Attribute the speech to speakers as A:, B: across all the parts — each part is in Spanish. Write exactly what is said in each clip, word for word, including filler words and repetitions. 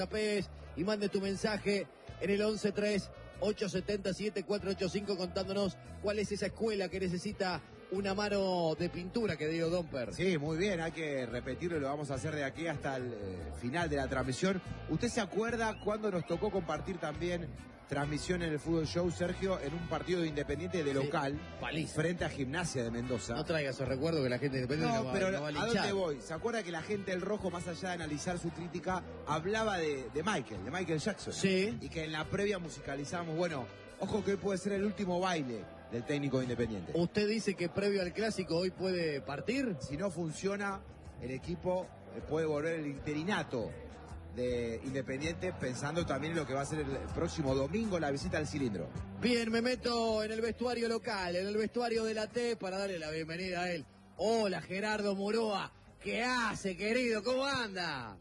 A: y mande tu mensaje en el once tres ocho siete siete cuatro ocho cinco contándonos cuál es esa escuela que necesita una mano de pintura que dio Domper.
B: Sí, muy bien, hay que repetirlo, lo vamos a hacer de aquí hasta el eh, final de la transmisión. ¿Usted se acuerda cuando nos tocó compartir también transmisión en el Fútbol Show, Sergio, en un partido de Independiente de local,
A: sí,
B: frente a Gimnasia de Mendoza?
A: No traiga esos recuerdos que la gente de Independiente
B: no,
A: no va,
B: pero
A: no va a
B: ¿a
A: linchar.
B: dónde voy? ¿Se acuerda que la gente del Rojo, más allá de analizar su crítica, hablaba de, de Michael, de Michael Jackson?
A: Sí.
B: Y que en la previa musicalizábamos, bueno, ojo que hoy puede ser el último baile del técnico de Independiente.
A: ¿Usted dice que previo al clásico hoy puede partir?
B: Si no funciona, el equipo puede volver el interinato de Independiente, pensando también en lo que va a ser el próximo domingo, la visita al Cilindro.
A: Bien, me meto en el vestuario local, en el vestuario de la T, para darle la bienvenida a él. Hola, Gerardo Murúa. ¿Qué hace, querido? ¿Cómo anda?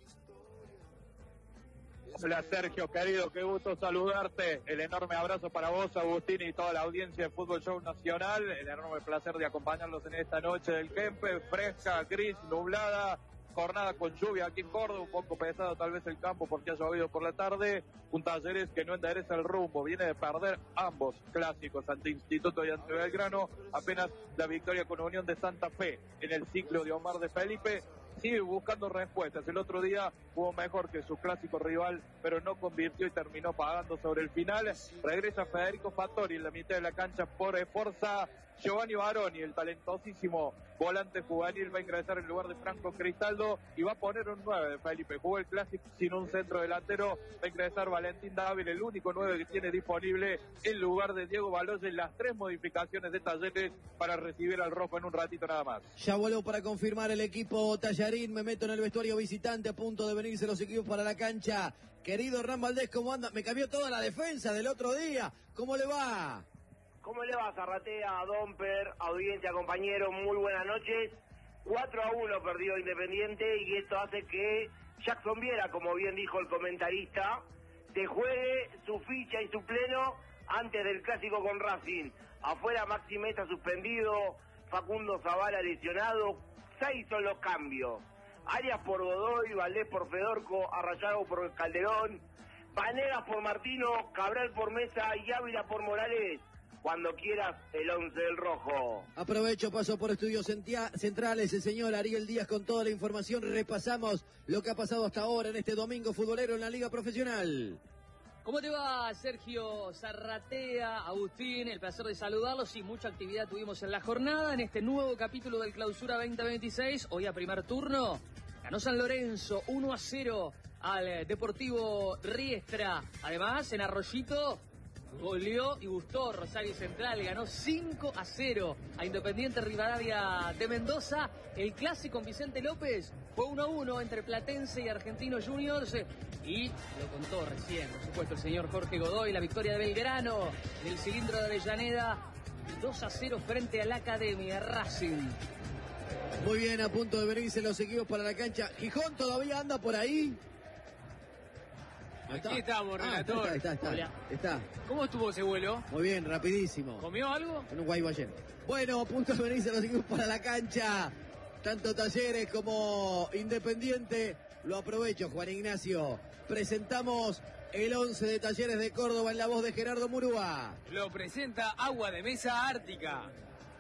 C: Hola, Sergio, querido, qué gusto saludarte. El enorme abrazo para vos, Agustín, y toda la audiencia de Fútbol Show Nacional. El enorme placer de acompañarlos en esta noche del Kempe, fresca, gris, nublada. Jornada con lluvia aquí en Córdoba, un poco pesado tal vez el campo porque ha llovido por la tarde. Un Talleres que no endereza el rumbo, viene de perder ambos clásicos ante Instituto y ante Belgrano. Apenas la victoria con Unión de Santa Fe en el ciclo de Omar de Felipe. Sigue buscando respuestas. El otro día jugó mejor que su clásico rival, pero no convirtió y terminó pagando sobre el final. Regresa Federico Fattori en la mitad de la cancha por fuerza. Giovanni Baroni, el talentosísimo volante juvenil, va a ingresar en lugar de Franco Cristaldo y va a poner un nueve de Felipe. Jugó el clásico sin un centro delantero. Va a ingresar Valentín Dávila, el único nueve que tiene disponible en lugar de Diego Baloyes. Las tres modificaciones de Talleres para recibir al rojo en un ratito nada más.
A: Ya vuelvo para confirmar el equipo Tallarín. Me meto en el vestuario visitante, a punto de venirse los equipos para la cancha. Querido Hernán Valdés, ¿cómo anda? Me cambió toda la defensa del otro día. ¿Cómo le va?
D: ¿Cómo le va, Zarratea, Domper, audiencia, compañero? Muy buenas noches. cuatro a uno perdió Independiente y esto hace que Jackson Viera, como bien dijo el comentarista, se juegue su ficha y su pleno antes del clásico con Racing. Afuera Maxi Mesa suspendido, Facundo Zavala lesionado, seis son los cambios. Arias por Godoy, Valdés por Fedorco, Arrayago por Calderón, Vanegas por Martino, Cabral por Mesa y Ávila por Morales. Cuando quieras, el once del rojo.
A: Aprovecho, paso por estudios centrales, el señor Ariel Díaz con toda la información. Repasamos lo que ha pasado hasta ahora en este domingo futbolero en la Liga Profesional.
E: ¿Cómo te va, Sergio Zarratea, Agustín? El placer de saludarlos y mucha actividad tuvimos en la jornada en este nuevo capítulo del Clausura veinte veintiséis. Hoy a primer turno ganó San Lorenzo uno a cero al Deportivo Riestra. Además, en Arroyito goleó y gustó Rosario Central, ganó cinco a cero a Independiente Rivadavia de Mendoza. El clásico con Vicente López fue uno a uno entre Platense y Argentinos Juniors. Y lo contó recién, por supuesto, el señor Jorge Godoy, la victoria de Belgrano en el Cilindro de Avellaneda, dos a cero frente a la Academia Racing.
A: Muy bien, a punto de venirse los equipos para la cancha. ¿Gijón todavía anda por ahí?
F: Aquí estamos, relator.
A: Ah, está, está, está, está.
F: ¿Cómo estuvo ese vuelo?
A: Muy bien, rapidísimo.
F: ¿Comió algo?
A: En un guayballén. Bueno, a punto de venirse los equipos para la cancha. Tanto Talleres como Independiente. Lo aprovecho, Juan Ignacio. Presentamos el once de Talleres de Córdoba en la voz de Gerardo Murúa.
F: Lo presenta Agua de Mesa Ártica.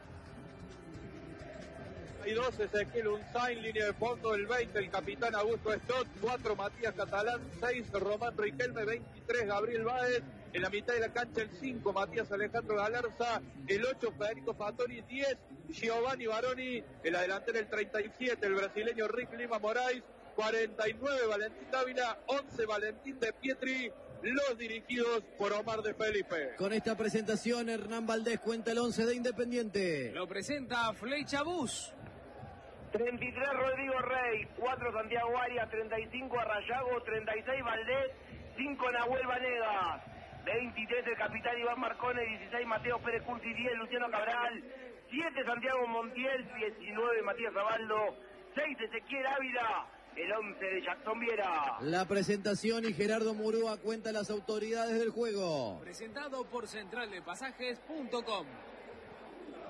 C: Hay dos, Ezequiel Unzain, línea de fondo, el veinte, el capitán Augusto Stott, cuatro, Matías Catalán, seis, Román Riquelme, veintitrés, Gabriel Báez, en la mitad de la cancha el cinco, Matías Alejandro Galarza, el ocho, Federico Fattori, diez, Giovanni Baroni, en la delantera el treinta y siete, el brasileño Rick Lima Moraes, cuarenta y nueve, Valentín Dávila, once, Valentín de Pietri, los dirigidos por Omar de Felipe.
A: Con esta presentación, Hernán Valdés cuenta el once de Independiente.
F: Lo presenta Flecha Bus.
D: treinta y tres Rodrigo Rey, cuatro Santiago Arias, treinta y cinco Arrayago, treinta y seis Valdés, cinco Nahuel Vanegas, veintitrés el capitán Iván Marcone, dieciséis Mateo Pérez Curti, diez Luciano Cabral, siete Santiago Montiel, diecinueve Matías Zabaldo, seis Ezequiel Ávila, el once de Jackson Viera.
A: La presentación y Gerardo Murúa cuenta las autoridades del juego.
F: Presentado por central de pasajes punto com.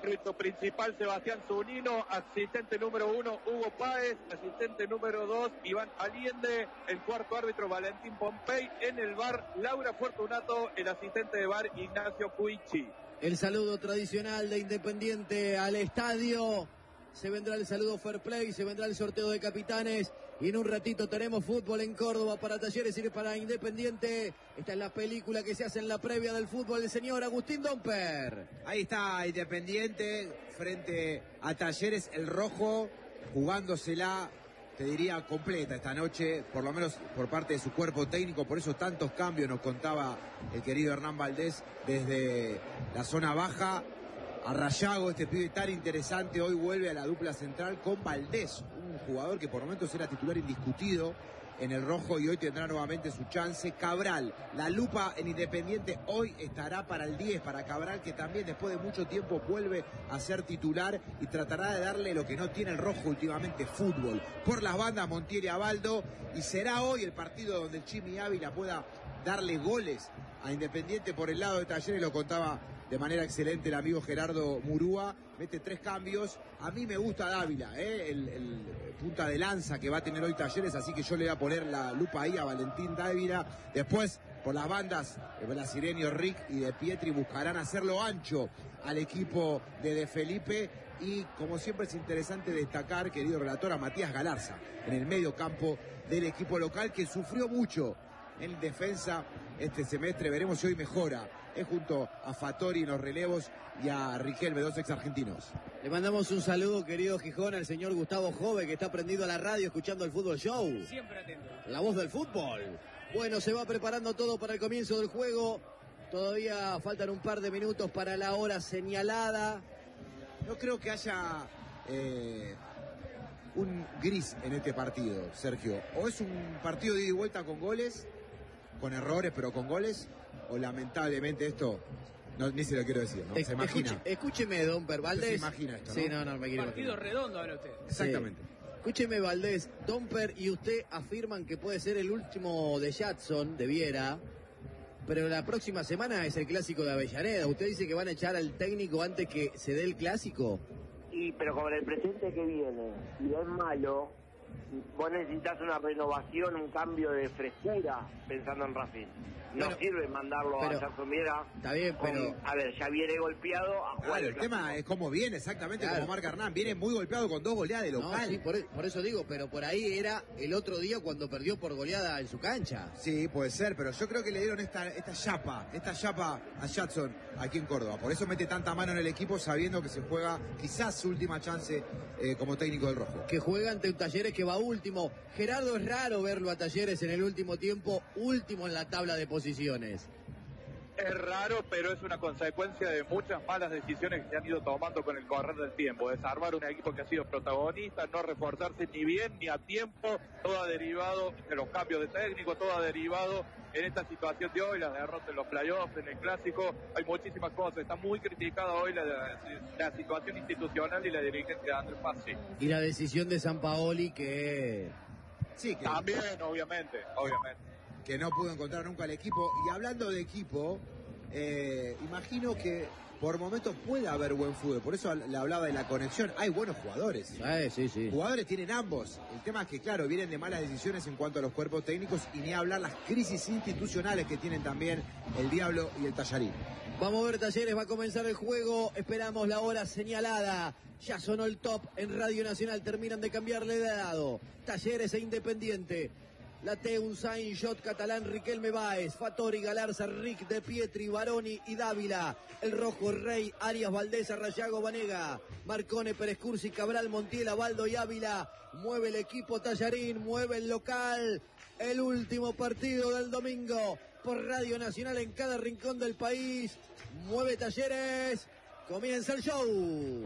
C: árbitro principal Sebastián Zunino, asistente número uno Hugo Páez, asistente número dos Iván Allende, el cuarto árbitro Valentín Pompey, en el V A R Laura Fortunato, el asistente de V A R Ignacio Puichi.
A: El saludo tradicional de Independiente al estadio. Se vendrá el saludo fair play, se vendrá el sorteo de capitanes y en un ratito tenemos fútbol en Córdoba para Talleres y para Independiente. Esta es la película que se hace en la previa del fútbol del señor Agustín Domper.
B: Ahí está Independiente frente a Talleres, el rojo jugándosela, te diría, completa esta noche, por lo menos por parte de su cuerpo técnico, por eso tantos cambios nos contaba el querido Hernán Valdés desde la zona baja. A Rayago, este pibe tan interesante, hoy vuelve a la dupla central con Valdés, un jugador que por momentos era titular indiscutido en el rojo y hoy tendrá nuevamente su chance. Cabral, la lupa en Independiente hoy estará para el diez, para Cabral, que también después de mucho tiempo vuelve a ser titular y tratará de darle lo que no tiene el rojo últimamente, fútbol. Por las bandas Montiel y Abaldo, y será hoy el partido donde el Chimi Ávila pueda darle goles a Independiente. Por el lado de Talleres, lo contaba de manera excelente el amigo Gerardo Murúa, mete tres cambios. A mí me gusta Dávila, ¿eh? el, el punta de lanza que va a tener hoy Talleres, así que yo le voy a poner la lupa ahí a Valentín Dávila. Después, por las bandas, Brasileño, Rick y De Pietri buscarán hacerlo ancho al equipo de De Felipe. Y como siempre es interesante destacar, querido relator, a Matías Galarza en el medio campo del equipo local, que sufrió mucho en defensa este semestre. Veremos si hoy mejora. Es junto a Fattori en los relevos y a Riquelme, dos ex argentinos.
A: Le mandamos un saludo, querido Gijón, al señor Gustavo Jove, que está prendido a la radio escuchando el Fútbol Show.
F: Siempre atento.
A: La voz del fútbol. Bueno, se va preparando todo para el comienzo del juego. Todavía faltan un par de minutos para la hora señalada.
B: No creo que haya eh, un gris en este partido, Sergio. O es un partido de ida y vuelta con goles, con errores, pero con goles. O lamentablemente esto, no, ni se lo quiero decir, ¿no? Se imagina.
A: Escuche, escúcheme, don Per Valdés.
B: Se imagina esto, ¿no?
A: Sí, no, no, me quiero
F: Partido
A: imaginar.
F: redondo, habla usted.
B: Exactamente.
A: Sí. Escúcheme, Valdés, Domper y usted afirman que puede ser el último de Jadson, de Viera, pero la próxima semana es el clásico de Avellaneda. ¿Usted dice que van a echar al técnico antes que se dé el clásico?
D: Y pero con el presente que viene, si es malo, vos necesitas una renovación, un cambio de frescura pensando en Racing. No
A: Bueno,
D: sirve mandarlo
A: pero-
D: a Jadson Viera.
A: Está bien,
D: con-
A: pero-
D: A ver, ya viene golpeado a jugar
B: Claro, el
D: clásico.
B: tema es cómo viene, exactamente
A: Claro.
B: como marca Hernán. Viene muy golpeado con dos goleadas de
A: No,
B: local.
A: sí, por, e- por eso digo, pero por ahí era el otro día cuando perdió por goleada en su cancha.
B: Sí, puede ser, pero yo creo que le dieron esta, esta chapa, esta chapa a Jadson aquí en Córdoba. Por eso mete tanta mano en el equipo sabiendo que se juega quizás su última chance eh, como técnico del rojo.
A: Que juega ante un Talleres que va último. Gerardo, es raro verlo a Talleres en el último tiempo, último en la tabla de posiciones.
C: Es raro, pero es una consecuencia de muchas malas decisiones que se han ido tomando con el correr del tiempo. Desarmar un equipo que ha sido protagonista, no reforzarse ni bien ni a tiempo, todo ha derivado de los cambios de técnico, todo ha derivado en esta situación de hoy, las derrotas en los playoffs, en el clásico. Hay muchísimas cosas. Está muy criticada hoy la, la situación institucional y la dirigencia de Andrés Fassi.
A: Y la decisión de San Paoli que...
B: Sí, que,
C: También, obviamente, obviamente.
B: que no pudo encontrar nunca el equipo. Y hablando de equipo, eh, imagino que por momentos puede haber buen fútbol. Por eso le hablaba de la conexión. Hay buenos jugadores.
A: Eh, sí, sí.
B: Jugadores tienen ambos. El tema es que, claro, vienen de malas decisiones en cuanto a los cuerpos técnicos y ni hablar las crisis institucionales que tienen también el Diablo y el Tallarín.
A: Vamos a ver, Talleres, va a comenzar el juego. Esperamos la hora señalada. Ya sonó el top en Radio Nacional. Terminan de cambiarle de lado. Talleres e Independiente. Late un Sain, Shot, Catalán, Riquelme Báez, Fattori, Galarza, Rick, De Pietri, Baroni y Dávila. El rojo, Rey, Arias, Valdés, Arrayago, Vanega, Marcone, Pérez Cursi, Cabral, Montiel, Abaldo y Ávila. Mueve el equipo Tallarín, mueve el local. El último partido del domingo por Radio Nacional en cada rincón del país. Mueve Talleres. Comienza el show.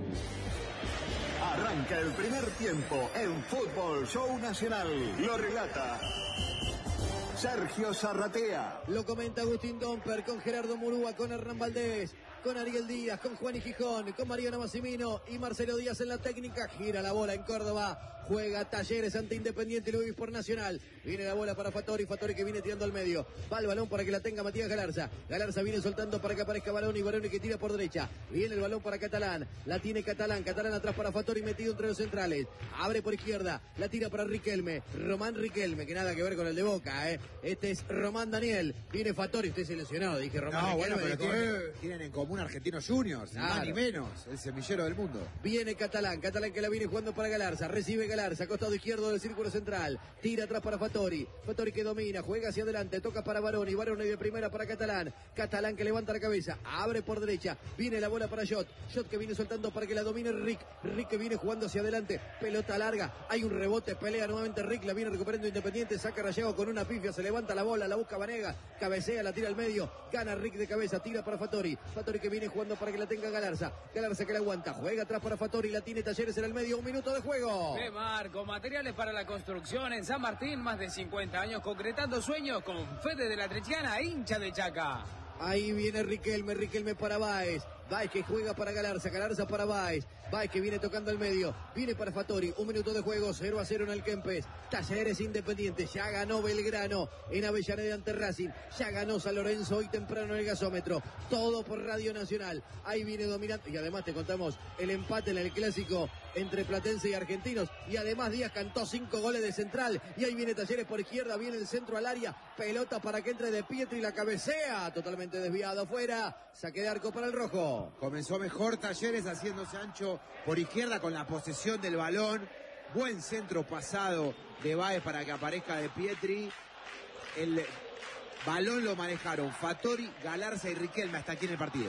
G: Arranca el primer tiempo en Fútbol Show Nacional. Lo relata Sergio Zarratea.
A: Lo comenta Agustín Domper con Gerardo Murúa, con Hernán Valdés, con Ariel Díaz, con Juan y Gijón, con Mariano Massimino y Marcelo Díaz en la técnica. Gira la bola en Córdoba. Juega Talleres ante Independiente y Luis por Nacional. Viene la bola para Fattori, Fattori que viene tirando al medio. Va el balón para que la tenga Matías Galarza. Galarza viene soltando para que aparezca Baroni, Baroni que tira por derecha. Viene el balón para Catalán. La tiene Catalán, Catalán atrás para Fattori metido entre los centrales. Abre por izquierda, la tira para Riquelme. Román Riquelme, que nada que ver con el de Boca, ¿eh? Este es Román Daniel. Viene Fattori, usted seleccionado, dije Román
B: No,
A: Riquelme.
B: bueno, pero
A: dijo,
B: tienen,
A: "Eh".
B: tienen en común Argentinos Juniors, ni
A: Claro.
B: más ni menos, el semillero del mundo.
A: Viene Catalán, Catalán que la viene jugando para Galarza, recibe Galarza, costado izquierdo del círculo central, tira atrás para Fattori, Fattori que domina, juega hacia adelante, toca para Baroni, Baroni de primera para Catalán, Catalán que levanta la cabeza, abre por derecha, viene la bola para Jot, Jot que viene soltando para que la domine Rick, Rick que viene jugando hacia adelante, pelota larga, hay un rebote, pelea nuevamente Rick, la viene recuperando Independiente, saca Rayago con una pifia, se levanta la bola, la busca Vanega, cabecea, la tira al medio, gana Rick de cabeza, tira para Fattori, Fattori que viene jugando para que la tenga Galarza, Galarza que la aguanta, juega atrás para Fattori, la tiene Talleres en el medio, un minuto de juego.
F: De Marco, materiales para la construcción en San Martín, más de cincuenta años concretando sueños con Fede de la Trichiana, hincha de Chaca.
A: Ahí viene Riquelme, Riquelme para Báez. Báez que juega para Galarza, Galarza para Báez. Báez que viene tocando al medio. Viene para Fattori. Un minuto de juego, cero a cero en el Kempes. Talleres Independiente. Ya ganó Belgrano en Avellaneda ante Racing. Ya ganó San Lorenzo hoy temprano en el gasómetro. Todo por Radio Nacional. Ahí viene dominando. Y además te contamos el empate en el clásico entre Platense y Argentinos. Y además Díaz cantó cinco goles de central. Y ahí viene Talleres por izquierda. Viene el centro al área. Pelota para que entre de Pietri. La cabecea. Totalmente desviado afuera. Saque de arco para el rojo.
B: Comenzó mejor Talleres haciéndose ancho por izquierda con la posesión del balón. Buen centro pasado de Báez para que aparezca de Pietri. El balón lo manejaron Fattori, Galarza y Riquelme hasta aquí en el partido.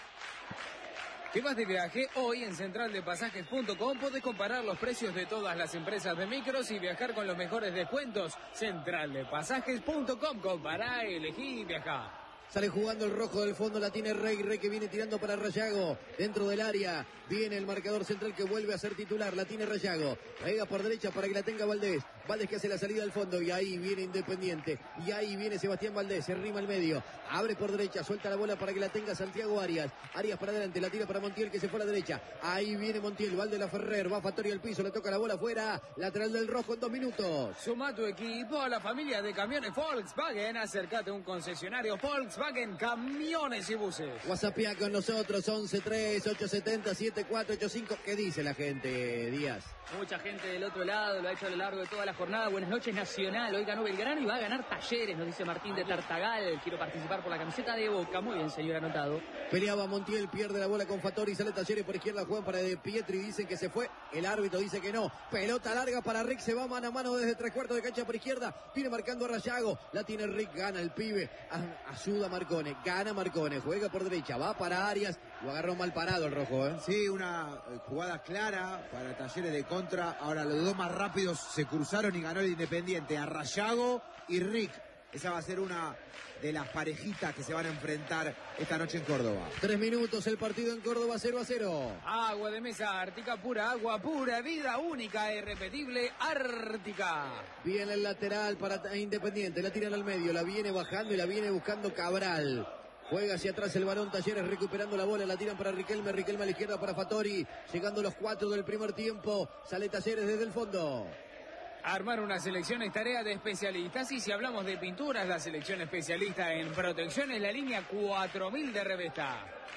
F: ¿Qué vas de viaje? Hoy en central de pasajes punto com podés comparar los precios de todas las empresas de micros y viajar con los mejores descuentos. central de pasajes punto com, compará, elegí y viajá.
A: Sale jugando el rojo del fondo, la tiene Rey, Rey que viene tirando para Rayago, dentro del área, viene el marcador central que vuelve a ser titular, la tiene Rayago, juega por derecha para que la tenga Valdés, Valdés que hace la salida al fondo y ahí viene Independiente, y ahí viene Sebastián Valdés, se rima al medio, abre por derecha, suelta la bola para que la tenga Santiago Arias, Arias para adelante, la tira para Montiel que se fue a la derecha, ahí viene Montiel, Valde la Ferrer, va Fattori al piso, le toca la bola afuera, lateral del rojo en dos minutos.
F: Suma tu equipo a la familia de camiones Volkswagen, acércate a un concesionario Volkswagen Camiones y Buses.
A: WhatsAppea con nosotros, once tres ocho siete cero siete cuatro ocho cinco. ¿Qué dice la gente, Díaz?
E: Mucha gente del otro lado, lo ha hecho a lo largo de toda la jornada. Buenas noches, Nacional. Hoy ganó Belgrano y va a ganar Talleres, nos dice Martín de Tartagal. Quiero participar por la camiseta de Boca. Muy bien, señor anotado.
A: Peleaba Montiel, pierde la bola con Fattori, sale Talleres por izquierda, juegan para De Pietri, dicen que se fue. El árbitro dice que no. Pelota larga para Rick, se va mano a mano desde tres cuartos de cancha por izquierda. Viene marcando a Rayago, la tiene Rick, gana el pibe. Ayuda a Marcone, gana Marcone, juega por derecha, va para Arias. Lo agarró mal parado el rojo, ¿eh?
B: Sí, una eh, jugada clara para Talleres de contra. Ahora los dos más rápidos se cruzaron y ganó el Independiente. A Rayago y Rick. Esa va a ser una de las parejitas que se van a enfrentar esta noche en Córdoba.
A: Tres minutos el partido en Córdoba, cero a cero.
F: Agua de mesa Ártica, pura agua, pura vida única e irrepetible Ártica.
A: Viene el lateral para Independiente, la tiran al medio, la viene bajando y la viene buscando Cabral. Juega hacia atrás el varón Talleres recuperando la bola, la tiran para Riquelme, Riquelme a la izquierda para Fattori, llegando los cuatro del primer tiempo, sale Talleres desde el fondo.
F: Armar una selección es tarea de especialistas y si hablamos de pinturas, la selección especialista en protección es la línea cuatro mil de Revesta.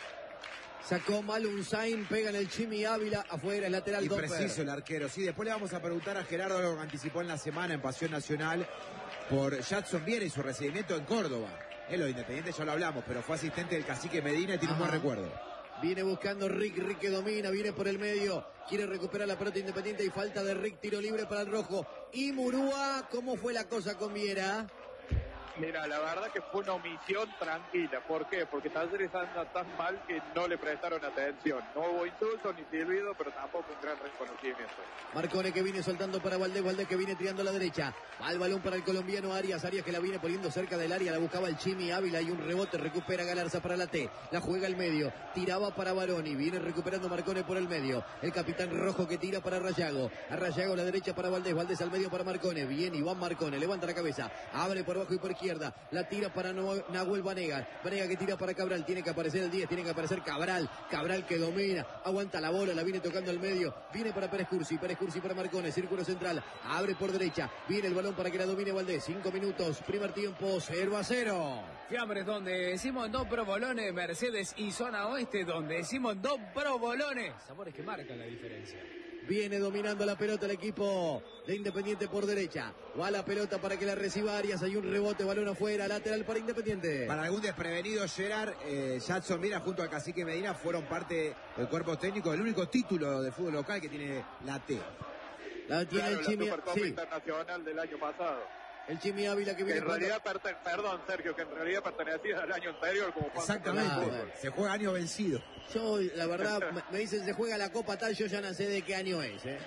A: Sacó mal un sign, pega en el Chimi Ávila, afuera el lateral
B: Y
A: Doper.
B: preciso el arquero. Sí, después le vamos a preguntar a Gerardo lo que anticipó en la semana en Pasión Nacional por Jadson Viera y su recibimiento en Córdoba. Él, lo Independiente ya lo hablamos, pero fue asistente del Cacique Medina y tiene
A: Ajá.
B: un buen recuerdo.
A: Viene buscando Rick, Rick que domina, viene por el medio, quiere recuperar la pelota Independiente y falta de Rick, tiro libre para el rojo. Y Murúa, ¿cómo fue la cosa con Viera?
C: Mira, la verdad que fue una omisión tranquila. ¿Por qué? Porque Talleres anda tan mal que no le prestaron atención. No hubo insulto ni silbido, pero tampoco un gran reconocimiento.
A: Marcone que viene soltando para Valdés, Valdés que viene tirando a la derecha. Va el balón para el colombiano Arias, Arias que la viene poniendo cerca del área, la buscaba el Chimi Ávila y un rebote, recupera Galarza para la T. La juega al medio, tiraba para Baroni, viene recuperando Marcone por el medio. El capitán rojo que tira para Rayago. A Rayago a la derecha para Valdés, Valdés al medio para Marcone. Viene Iván Marcone, levanta la cabeza, abre por abajo y por izquierda. izquierda, la tira para Nahuel Vanega, Vanega que tira para Cabral, tiene que aparecer el diez, tiene que aparecer Cabral, Cabral que domina, aguanta la bola, la viene tocando al medio, viene para Pérez Cursi, Pérez Cursi para Marcone, círculo central, abre por derecha, viene el balón para que la domine Valdés, cinco minutos, primer tiempo, cero a cero.
F: Fiambres donde decimos dos provolones, Mercedes y zona oeste donde decimos dos provolones, sabores que marcan la diferencia.
A: Viene dominando la pelota el equipo de Independiente por derecha. Va la pelota para que la reciba Arias. Hay un rebote, balón afuera, lateral para Independiente.
B: Para algún desprevenido, Gerard, eh, Jadson Mira junto a Cacique Medina fueron parte del cuerpo técnico del único título de fútbol local que tiene la T.
A: La tiene
C: claro,
A: el Chimi.
C: La Supercopa
A: sí.
C: Internacional del año pasado.
A: El Chimi Ávila que viene.
C: Que en realidad, perte... perdón Sergio, que en realidad pertenecía al año anterior. Como
B: exactamente,
A: claro.
B: Se juega año vencido.
A: Yo, la verdad, me dicen se juega la Copa tal, yo ya no sé de qué año es, ¿eh?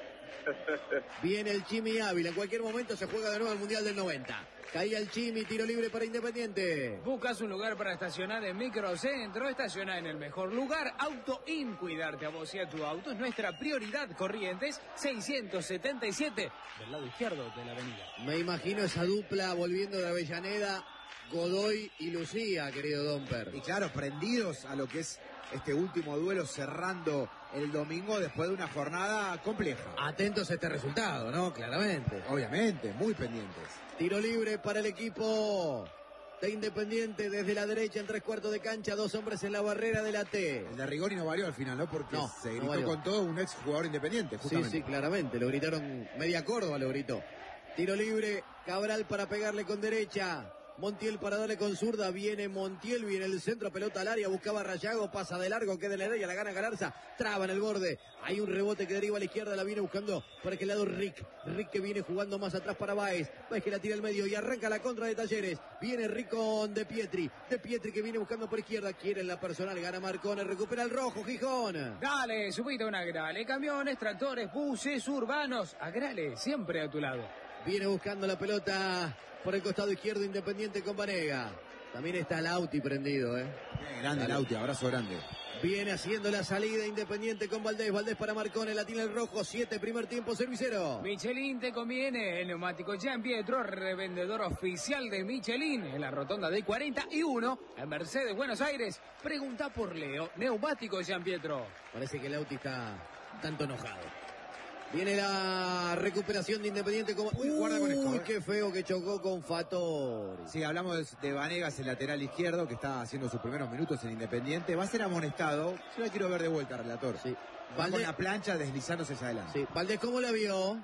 A: Viene el Chimi Ávila, en cualquier momento se juega de nuevo el Mundial del noventa. Caía el Chimi, tiro libre para Independiente.
F: Buscas un lugar para estacionar en Microcentro, estaciona en el mejor lugar, Auto In, cuidarte a vos y a tu auto es nuestra prioridad. Corrientes seiscientos setenta y siete, del lado izquierdo de la avenida.
A: Me imagino esa dupla volviendo de Avellaneda, Godoy y Lucía, querido Domper.
B: Y claro, prendidos a lo que es este último duelo cerrando el domingo después de una jornada compleja.
A: Atentos a este resultado, ¿no? Claramente.
B: Obviamente, muy pendientes.
A: Tiro libre para el equipo de Independiente desde la derecha en tres cuartos de cancha, dos hombres en la barrera de la T.
B: El de Rigoni no valió al final, ¿no? Porque
A: no,
B: se
A: no
B: gritó
A: valió.
B: con todo un ex jugador independiente, justamente.
A: Sí, sí, claramente, lo gritaron, media Córdoba lo gritó. Tiro libre, Cabral para pegarle con derecha. Montiel para darle con zurda, viene Montiel, viene el centro, pelota al área, buscaba Rayago, pasa de largo, queda en la área, la gana Galarza, traba en el borde, hay un rebote que deriva a la izquierda, la viene buscando por aquel lado Rick, Rick que viene jugando más atrás para Báez, Báez que la tira al medio y arranca la contra de Talleres, viene Rick con De Pietri, De Pietri que viene buscando por izquierda, quiere en la personal, gana Marcone, recupera el rojo, Gijón.
F: Dale, subite una Agrale, camiones, tractores, buses, urbanos, Agrale, siempre a tu lado.
A: Viene buscando la pelota por el costado izquierdo Independiente con Vanega. También está Lauti prendido, ¿eh?
B: Bien, grande Lauti, abrazo grande.
A: Viene haciendo la salida Independiente con Valdés. Valdés para Marcone, la tiene el rojo. Siete, primer tiempo, servicero.
F: Michelin te conviene. El neumático Gian Pietro, revendedor oficial de Michelin. En la rotonda de cuarenta y uno, en Mercedes, Buenos Aires. Pregunta por Leo. Neumático Gian Pietro.
A: Parece que Lauti está tanto enojado. Viene la recuperación de Independiente. Como...
B: Uy, guarda con esto,
A: Uy,
B: eh.
A: qué feo que chocó con Fattori.
B: Sí, hablamos de Vanegas, el lateral izquierdo, que está haciendo sus primeros minutos en Independiente. Va a ser amonestado. Yo la quiero ver de vuelta, relator.
A: Sí.
B: Va
A: Valdés...
B: con la plancha deslizándose hacia adelante.
A: Sí. Valdés, ¿cómo la vio?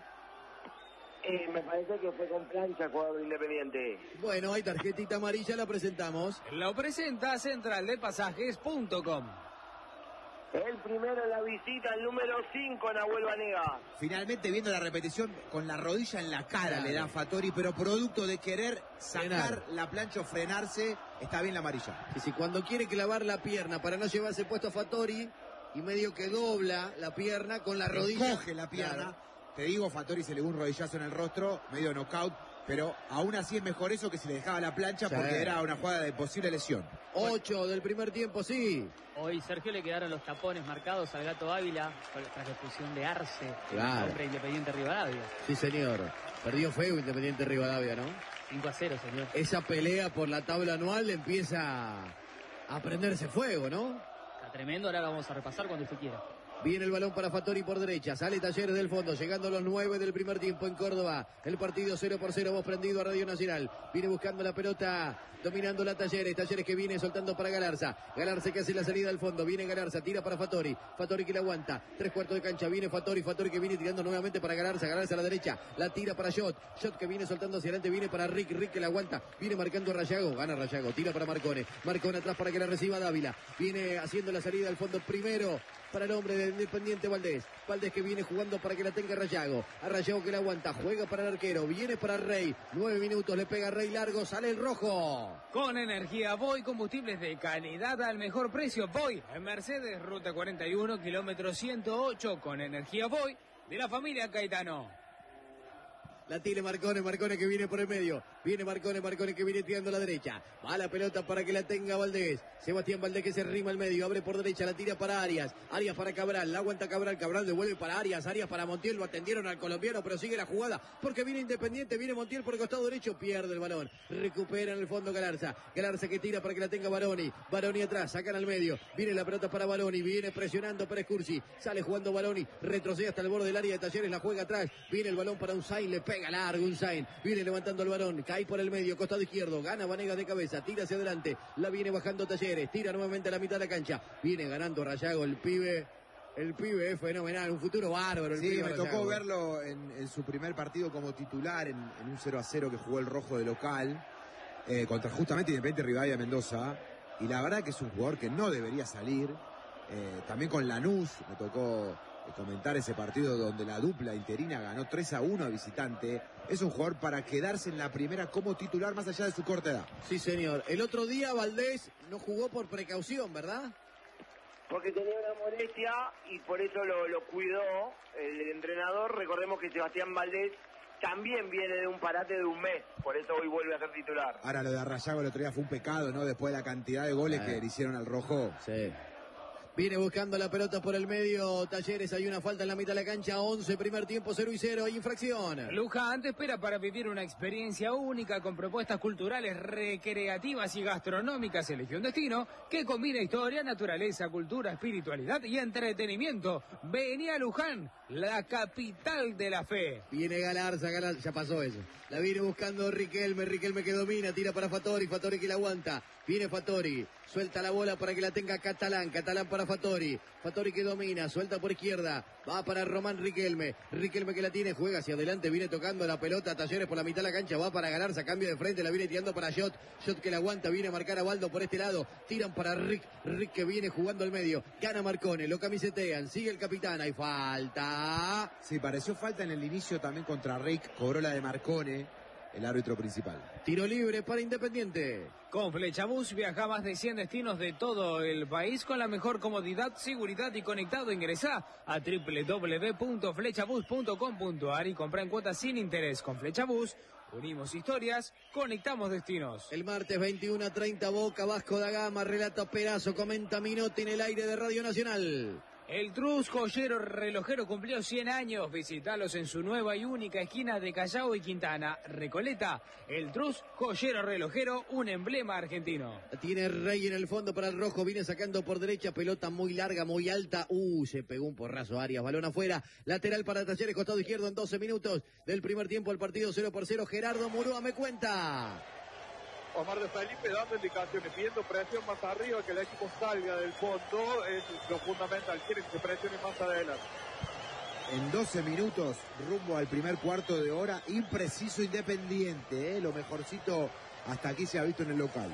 D: Eh, me parece que fue con plancha jugador de Independiente.
A: Bueno, hay tarjetita amarilla, la presentamos.
F: Lo presenta central de pasajes punto com.
D: El primero en la visita, el número cinco, Nahuel Vanega.
B: Finalmente, viendo la repetición, con la rodilla en la cara
A: claro.
B: le da Fattori, pero producto de querer sacar
A: Frenar.
B: la plancha o frenarse, está bien la amarilla.
A: Y si cuando quiere clavar la pierna para no llevarse puesto a Fattori y medio que dobla la pierna con la rodilla.
B: Coge la pierna.
A: Claro.
B: Te digo, Fattori se le dio un rodillazo en el rostro, medio knockout, pero aún así es mejor eso que si le dejaba la plancha,
A: Sí.
B: porque era una jugada de posible lesión.
A: Ocho del primer tiempo, sí.
E: Hoy Sergio le quedaron los tapones marcados al Gato Ávila tras la expulsión de Arce,
A: Claro.
E: hombre Independiente Rivadavia.
A: Sí, señor. Perdió feo Independiente Rivadavia, ¿no?
E: cinco a cero, señor.
A: Esa pelea por la tabla anual empieza a prenderse fuego, ¿no?
E: Está tremendo, ahora lo vamos a repasar cuando usted quiera.
A: Viene el balón para Fattori por derecha. Sale Talleres del fondo. Llegando a los nueve del primer tiempo en Córdoba. El partido cero por cero. Vos prendido a Radio Nacional. Viene buscando la pelota. Dominando la Talleres. Talleres que viene soltando para Galarza. Galarza que hace la salida al fondo. Viene Galarza. Tira para Fattori. Fattori que la aguanta. Tres cuartos de cancha. Viene Fattori. Fattori que viene tirando nuevamente para Galarza. Galarza a la derecha. La tira para Shot. Shot que viene soltando hacia adelante. Viene para Rick. Rick que la aguanta. Viene marcando a Rayago. Gana Rayago. Tira para Marcone. Marcone atrás para que la reciba Dávila. Viene haciendo la salida al fondo primero para el hombre de Independiente Valdés. Valdés que viene jugando para que la tenga Rayago. A Rayago que la aguanta. Juega para el arquero. Viene para Rey. Nueve minutos. Le pega Rey largo. Sale el rojo.
F: Con energía Voy, combustibles de calidad al mejor precio. Voy en Mercedes, ruta cuarenta y uno, kilómetro ciento ocho. Con energía Voy de la familia Caetano.
A: La tiene Marcone, Marcone que viene por el medio. Viene Marcone, Marcone que viene tirando a la derecha. Va la pelota para que la tenga Valdés. Sebastián Valdés que se rima al medio. Abre por derecha, la tira para Arias. Arias para Cabral, la aguanta Cabral. Cabral devuelve para Arias. Arias para Montiel. Lo atendieron al colombiano, pero sigue la jugada porque viene Independiente. Viene Montiel por el costado derecho. Pierde el balón. Recupera en el fondo Galarza. Galarza que tira para que la tenga Baroni. Baroni atrás, sacan al medio. Viene la pelota para Baroni. Viene presionando para Escursi. Sale jugando Baroni. Retrocede hasta el borde del área de Talleres. La juega atrás. Viene el balón para Unzain. Le pega largo Unzain. Viene levantando el balón. Cae por el medio. Costado izquierdo. Gana Vanegas de cabeza. Tira hacia adelante. La viene bajando Talleres. Tira nuevamente a la mitad de la cancha. Viene ganando Rayago. El pibe. El pibe es fenomenal. Un futuro bárbaro. El
B: sí,
A: pibe
B: me
A: Rayago.
B: tocó verlo en, en su primer partido como titular en, en un cero a cero que jugó el rojo de local. Eh, contra justamente Independiente Rivadavia Mendoza. Y la verdad que es un jugador que no debería salir. Eh, también con Lanús me tocó comentar ese partido donde la dupla interina ganó tres a uno a visitante. Es un jugador para quedarse en la primera como titular más allá de su corta edad.
A: Sí, señor. El otro día Valdés no jugó por precaución, ¿verdad?
D: Porque tenía una molestia y por eso lo, lo cuidó el entrenador. Recordemos que Sebastián Valdés también viene de un parate de un mes, por eso hoy vuelve a ser titular.
B: Ahora lo de Rayago el otro día fue un pecado, ¿no? Después de la cantidad de goles
A: ah.
B: que le hicieron al rojo.
A: Sí. Viene buscando la pelota por el medio Talleres, hay una falta en la mitad de la cancha, once, primer tiempo, cero y cero, hay infracción.
F: Luján te espera para vivir una experiencia única con propuestas culturales, recreativas y gastronómicas. Elige un destino que combina historia, naturaleza, cultura, espiritualidad y entretenimiento. Vení a Luján, la capital de la fe.
A: Viene Galarza, Galarza, ya pasó eso. La viene buscando Riquelme, Riquelme que domina, tira para Fattori, Fattori que la aguanta. Viene Fattori, suelta la bola para que la tenga Catalán, Catalán para Fattori. Fattori que domina, suelta por izquierda, va para Román Riquelme. Riquelme que la tiene, juega hacia adelante, viene tocando la pelota, Talleres por la mitad de la cancha, va para Galarza, cambio de frente, la viene tirando para Shot. Shot que la aguanta, viene a marcar a Baldo por este lado. Tiran para Rick, Rick que viene jugando al medio. Gana Marcone, lo camisetean, sigue el capitán, hay falta.
B: Sí, pareció falta en el inicio también contra Rick, cobró la de Marcone, el árbitro principal.
A: Tiro libre para Independiente.
F: Con Flechabús viaja a más de cien destinos de todo el país con la mejor comodidad, seguridad y conectado. Ingresá a doble u doble u doble u punto flechabús punto com punto a r y compra en cuotas sin interés. Con Flechabús unimos historias, conectamos destinos.
A: El martes veintiuno a treinta, Boca, Vasco da Gama, relata Perazo, comenta Minotti en el aire de Radio Nacional.
F: El Trus Joyero Relojero cumplió cien años. Visitalos en su nueva y única esquina de Callao y Quintana. Recoleta, el Trus Joyero Relojero, un emblema argentino.
A: Tiene Rey en el fondo para el rojo. Viene sacando por derecha. Pelota muy larga, muy alta. Uh, se pegó un porrazo Arias. Balón afuera. Lateral para Talleres, costado izquierdo en doce minutos del primer tiempo. El partido cero por cero. Gerardo Murúa me cuenta.
C: Omar de Felipe dando indicaciones, pidiendo presión más arriba, que el equipo salga del fondo, es lo fundamental, quieren que se presione más adelante.
B: En doce minutos, rumbo al primer cuarto de hora, impreciso Independiente, ¿eh? Lo mejorcito hasta aquí se ha visto en el local.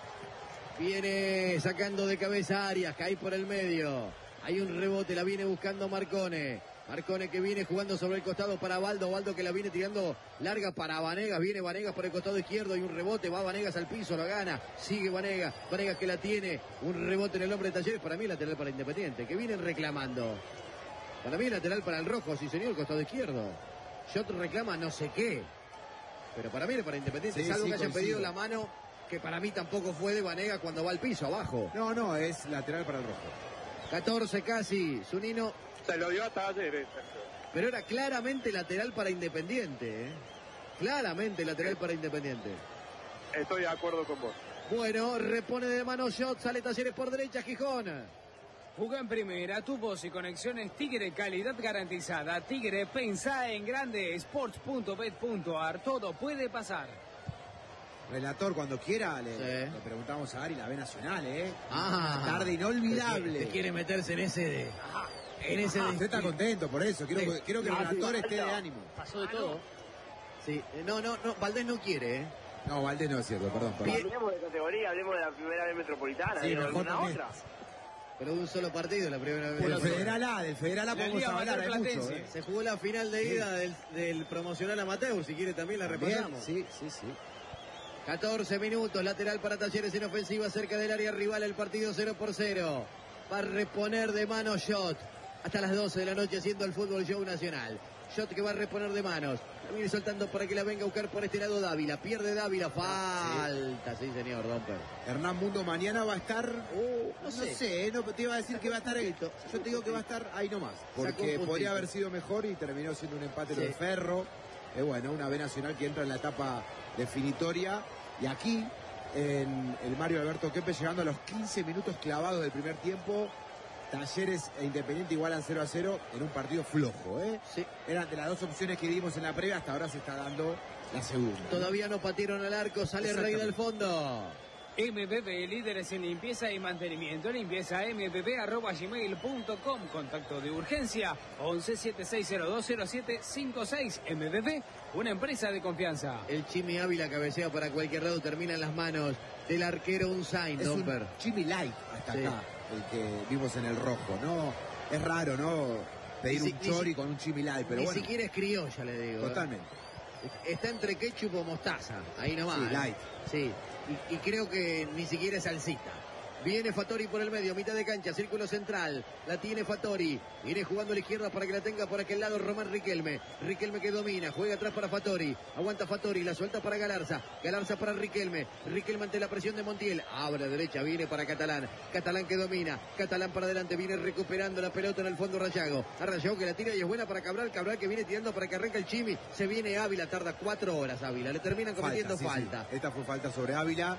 A: Viene sacando de cabeza Arias, cae por el medio. Hay un rebote, la viene buscando Marcone. Marcone que viene jugando sobre el costado para Baldo, Baldo que la viene tirando larga para Vanegas, viene Vanegas por el costado izquierdo y un rebote, va Vanegas al piso, la gana, sigue Vanegas, Vanegas que la tiene, un rebote en el hombre de Talleres, para mí lateral para Independiente, que vienen reclamando. Para mí lateral para el rojo, sí señor, costado izquierdo. Shot reclama no sé qué, pero para mí es para Independiente,
B: sí,
A: salvo
B: sí,
A: que hayan
B: coincido.
A: pedido la mano, que para mí tampoco fue de Vanegas cuando va al piso, abajo.
B: No, no, es lateral para el rojo.
A: catorce casi, Zunino.
C: Se lo dio a Talleres.
A: Pero era claramente lateral para Independiente, ¿eh? Claramente lateral para Independiente.
C: Estoy de acuerdo con vos.
A: Bueno, repone de mano Shot, sale Talleres por derecha, Gijón.
F: Juega en primera, tu voz y conexiones Tigre, calidad garantizada. Tigre, pensá en grande, sports punto bet punto a r, todo puede pasar.
B: Relator, cuando quiera, le,
A: Sí.
B: le preguntamos a Ari la B Nacional, ¿eh?
A: Ah,
B: Una tarde inolvidable.
A: Te quiere meterse en ese de... En ese
B: Ah,
A: de...
B: usted está contento por eso, quiero,
A: Sí.
B: quiero que el
D: Ah,
B: relator
D: sí,
B: esté de
D: falta.
B: ánimo.
E: Pasó de todo.
A: Sí, no, no, no, Valdés no quiere, ¿eh?
B: No, Valdés no es cierto, perdón, perdón.
D: Hablemos de categoría, hablemos de la primera vez metropolitana,
B: Sí,
D: ¿hay
B: mejor
D: alguna
B: también.
D: otra?
A: Pero de un solo partido la primera vez.
B: Del Federal A, del Federal A
F: La
B: podemos
F: Liga
B: hablar, hay
F: Amateur
B: mucho,
F: Platense.
B: ¿eh?
A: Se jugó la final de ida del, del promocional amateur, si quiere también la
B: También,
A: repasamos.
B: sí, sí, sí.
A: catorce minutos, lateral para Talleres en ofensiva cerca del área rival, el partido cero por cero. Va a reponer de mano Shot hasta las doce de la noche haciendo el fútbol show nacional. Shot que va a reponer de manos, La viene soltando para que la venga a buscar por este lado Dávila. Pierde Dávila. Falta, sí, sí señor, Domper.
B: Hernán Mundo mañana va a estar...
A: Uh, no,
B: no
A: sé.
B: sé, no te iba a decir que va a estar... Yo te digo que va a estar ahí nomás. Porque podría haber sido mejor y terminó siendo un empate sí. de Ferro. Eh, bueno, una B Nacional que entra en la etapa definitoria. Y aquí, en el Mario Alberto Kempes, llegando a los quince minutos clavados del primer tiempo... Talleres e Independiente igualan cero a cero en un partido flojo, ¿eh?
A: Sí.
B: Eran de las dos opciones que dimos en la previa, hasta ahora se está dando la segunda.
A: Todavía no patearon al arco, sale el Rey del fondo.
F: M P P, líderes en limpieza y mantenimiento. Limpieza m p p arroba gmail punto com. Contacto de urgencia once setenta y seis cero dos cero siete cinco seis. M P P, una empresa de confianza.
A: El Chimi Ávila cabecea para cualquier lado, termina en las manos del arquero Unzain.
B: Es Domper. Un Chimi Light hasta sí. acá, el que vimos en el rojo, ¿no? Es raro, ¿no? Pedir si, un chori con un Chimi Light, pero
A: ni
B: bueno.
A: Ni siquiera es criolla, le digo.
B: Totalmente.
A: ¿eh? Está entre ketchup o mostaza, ahí nomás.
B: Sí,
A: ¿eh?
B: light.
A: Sí. Y, y creo que ni siquiera es salsita. Viene Fattori por el medio, mitad de cancha, círculo central. La tiene Fattori. Viene jugando a la izquierda para que la tenga por aquel lado Román Riquelme. Riquelme que domina, juega atrás para Fattori. Aguanta Fattori, la suelta para Galarza. Galarza para Riquelme. Riquelme ante la presión de Montiel. Abre a derecha, viene para Catalán. Catalán que domina. Catalán para adelante, viene recuperando la pelota en el fondo Rayago. A Rayago que la tira y es buena para Cabral. Cabral que viene tirando para que arranque el Chimi. Se viene Ávila, tarda cuatro horas Ávila. Le terminan cometiendo falta. Sí,
B: falta. Sí. Esta fue falta sobre Ávila.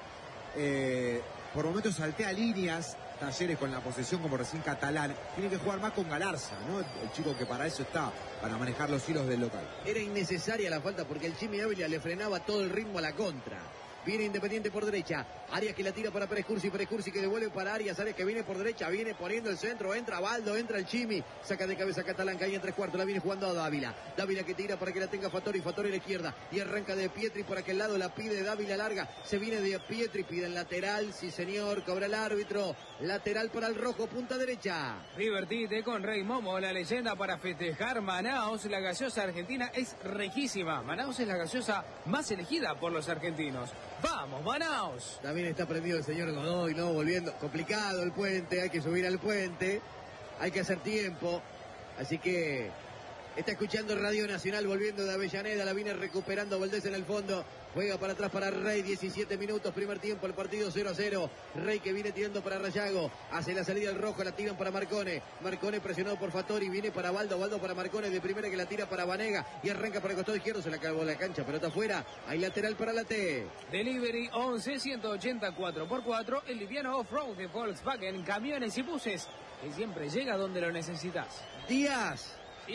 B: Eh... Por momentos saltea líneas, Talleres con la posesión como recién Catalán. Tiene que jugar más con Galarza, ¿no? El chico que para eso está, para manejar los hilos del local.
A: Era innecesaria la falta porque el Chimi Ávila le frenaba todo el ritmo a la contra. Viene Independiente por derecha. Arias que la tira para Pérez Cursi. Pérez Cursi que devuelve para Arias. Arias que viene por derecha. Viene poniendo el centro. Entra Baldo. Entra el Chimi. Saca de cabeza Catalán. Cae en tres cuartos. La viene jugando a Dávila. Dávila que tira para que la tenga Fattori. Fattori a la izquierda. Y arranca de Pietri por aquel lado. La pide Dávila larga. Se viene de Pietri. Pide el lateral. Sí, señor. Cobra el árbitro. Lateral para el rojo. Punta derecha.
F: Divertite con Rey Momo. La leyenda para festejar Manaos. La gaseosa argentina es riquísima. Manaos es la gaseosa más elegida por los argentinos. ¡Vamos, Manaos!
A: También está prendido el señor Godoy, ¿no? Volviendo. Complicado el puente, hay que subir al puente. Hay que hacer tiempo. Así que está escuchando Radio Nacional, volviendo de Avellaneda. La viene recuperando Valdés en el fondo. Juega para atrás para Rey, diecisiete minutos, primer tiempo, el partido cero a cero. Rey que viene tirando para Rayago. Hace la salida al rojo, la tiran para Marcone. Marcone presionado por Fattori, viene para Baldo. Baldo para Marcone, de primera que la tira para Vanega. Y arranca para el costado izquierdo, se la acabó la cancha, pelota afuera. Hay lateral para la T.
F: Delivery once ciento ochenta cuatro por cuatro, el liviano off-road de Volkswagen, camiones y buses, que siempre llega donde lo necesitas.
A: Díaz.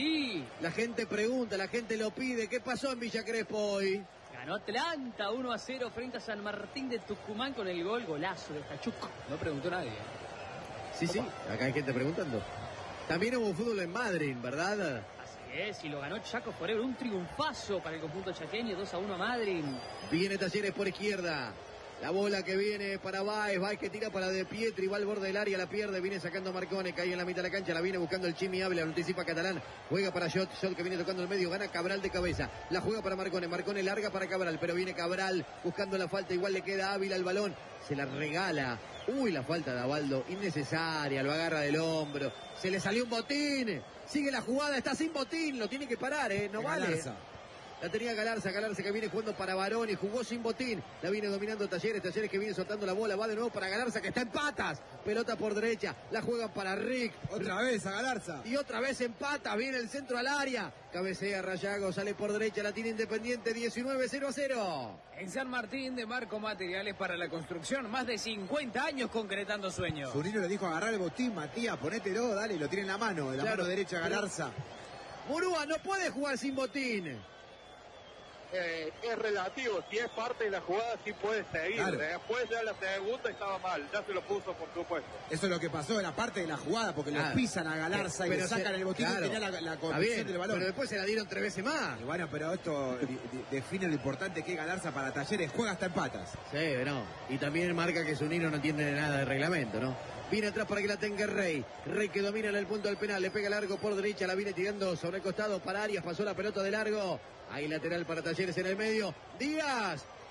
F: Y
A: la gente pregunta, la gente lo pide. ¿Qué pasó en Villa Crespo hoy?
E: Ganó Atlanta uno a cero frente a San Martín de Tucumán con el gol golazo de Cachuco.
F: No preguntó nadie.
A: Sí, sí, acá hay gente preguntando. También hubo fútbol en Madrid, ¿verdad?
E: Así es, y lo ganó Chaco Forever. Un triunfazo para el conjunto chaqueño, dos a uno a Madrid.
A: Viene Talleres por izquierda. La bola que viene para Baez, Baez que tira para De Pietri, va al borde del área, la pierde, viene sacando Marcone, cae en la mitad de la cancha, la viene buscando el Chimi Ávila, lo anticipa Catalán, juega para Shot, Shot que viene tocando el medio, gana Cabral de cabeza, la juega para Marcone, Marcone larga para Cabral, pero viene Cabral buscando la falta, igual le queda Ávila el balón, se la regala, uy la falta de Abaldo, innecesaria, lo agarra del hombro, se le salió un botín, sigue la jugada, está sin botín, lo tiene que parar, eh, no vale. Galarza. La tenía Galarza, Galarza que viene jugando para Barón y jugó sin botín. La viene dominando Talleres, Talleres que viene soltando la bola. Va de nuevo para Galarza que está en patas. Pelota por derecha, la juegan para Rick.
B: Otra vez a Galarza.
A: Y otra vez empata, viene el centro al área. Cabecea Rayago, sale por derecha, la tiene Independiente, diecinueve cero a cero.
F: En San Martín de Marco Materiales para la Construcción, más de cincuenta años concretando sueños.
B: Zunino le dijo agarrar el botín, Matías, ponételo, dale, y lo tiene en la mano, en la claro, mano derecha Galarza.
A: Murúa no puede jugar sin botín.
C: Eh, es relativo, si es parte de la jugada sí puede seguir, claro. Después ya la segunda estaba mal, ya se lo puso por supuesto.
B: Eso es lo que pasó, era parte de la jugada, porque claro. Lo pisan a Galarza pero y le sacan se, el botín claro. Y tenía la, la conducción del balón.
A: Pero después se la dieron tres veces más.
B: Y bueno, pero esto define lo importante que es Galarza para Talleres, juega hasta en patas.
A: Sí, no, y también marca que Zunino no entiende nada de reglamento, ¿no? Viene atrás para que la tenga Rey. Rey que domina en el punto del penal. Le pega largo por derecha. La viene tirando sobre el costado para Arias. Pasó la pelota de largo. Hay lateral para Talleres en el medio. Díaz.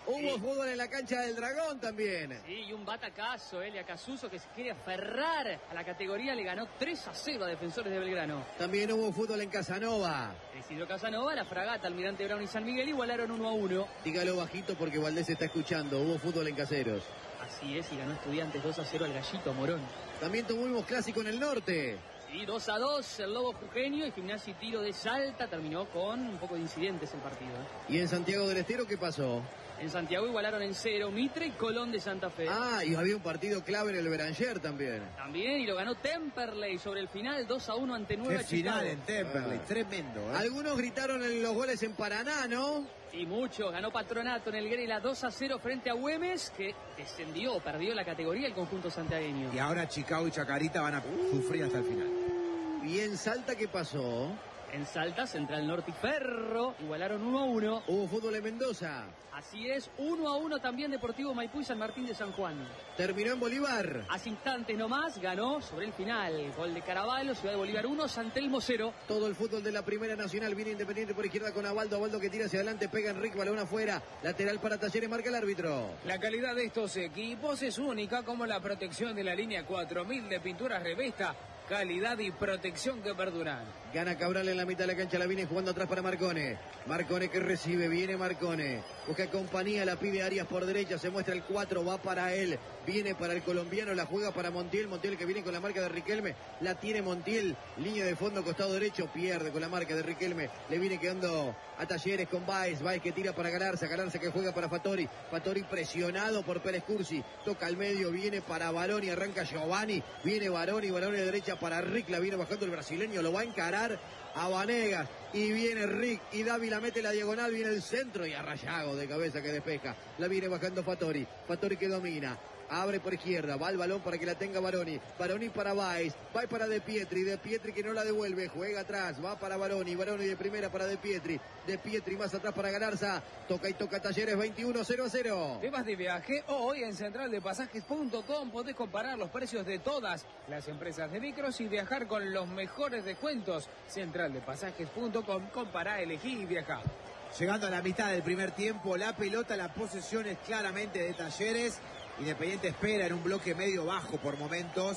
A: Hubo
E: Sí.
A: fútbol en la cancha del Dragón también.
E: Sí, y un batacazo, Elia Casuso, que se quiere aferrar a la categoría, le ganó tres a cero a Defensores de Belgrano.
A: También hubo fútbol en Casanova.
E: Isidro Casanova, la Fragata, Almirante Brown y San Miguel igualaron uno a uno.
A: Dígalo bajito porque Valdés está escuchando. Hubo fútbol en Caseros.
E: Así es, y ganó Estudiantes dos a cero al Gallito Morón.
A: También tuvimos clásico en el norte.
E: Sí, dos a dos, el Lobo Jujeño y Gimnasia y Tiro de Salta terminó con un poco de incidentes el partido.
A: ¿Y en Santiago del Estero qué pasó?
E: En Santiago igualaron en cero Mitre y Colón de Santa Fe.
A: Ah, y había un partido clave en el Beranger también.
E: También, y lo ganó Temperley sobre el final, dos a uno ante Nueva
B: Qué final
E: Chicago.
B: en Temperley,
A: Ah.
B: tremendo. ¿eh?
A: Algunos gritaron en los goles en Paraná, ¿no?
E: Y mucho, ganó Patronato en el Grela dos a cero frente a Güemes, que descendió, perdió la categoría el conjunto santiagueño.
B: Y ahora Chicago y Chacarita van a sufrir hasta el final.
A: ¿Y en Salta qué pasó?
E: En Salta, Central Norte y Ferro igualaron uno a uno.
A: Hubo fútbol en Mendoza.
E: Así es, uno a uno también Deportivo Maipú y San Martín de San Juan.
A: Terminó en Bolívar.
E: Hace instantes nomás ganó sobre el final. Gol de Caraballo, Ciudad de Bolívar uno, San Telmo cero.
A: Todo el fútbol de la Primera Nacional. Viene Independiente por izquierda con Abaldo. Abaldo que tira hacia adelante, pega Enrique, balón afuera. Lateral para Talleres, marca el árbitro.
F: La calidad de estos equipos es única, como la protección de la línea cuatro mil de pinturas Revesta. Calidad y protección que perduran.
A: Gana Cabral en la mitad de la cancha, la viene jugando atrás para Marcone. Marcone que recibe, viene Marcone. Busca compañía, la pide Arias por derecha, se muestra el cuatro, va para él. Viene para el colombiano, la juega para Montiel. Montiel que viene con la marca de Riquelme. La tiene Montiel, línea de fondo, costado derecho, pierde con la marca de Riquelme. Le viene quedando a Talleres con Baez. Baez que tira para Galarza, Galarza que juega para Fattori. Fattori presionado por Pérez Cursi. Toca al medio, viene para Baroni, arranca Giovanni. Viene Baroni, Baroni de derecha para Rick, la viene bajando el brasileño, lo va a encarar a Vanegas. Y viene Rick y Dávila mete la diagonal, viene el centro y a Rayago de cabeza que despeja. La viene bajando Fattori. Fattori que domina. Abre por izquierda, va el balón para que la tenga Baroni. Baroni para Baez, Baez para De Pietri. De Pietri que no la devuelve, juega atrás, va para Baroni. Baroni de primera para De Pietri. De Pietri más atrás para Galarza. Toca y toca Talleres, veintiuno cero a cero.
F: Temas de viaje, hoy en central de pasajes punto com podés comparar los precios de todas las empresas de micros y viajar con los mejores descuentos. central de pasajes punto com, compará, elegí y viajá.
B: Llegando a la mitad del primer tiempo, la pelota, la posesión es claramente de Talleres. Independiente espera en un bloque medio bajo por momentos.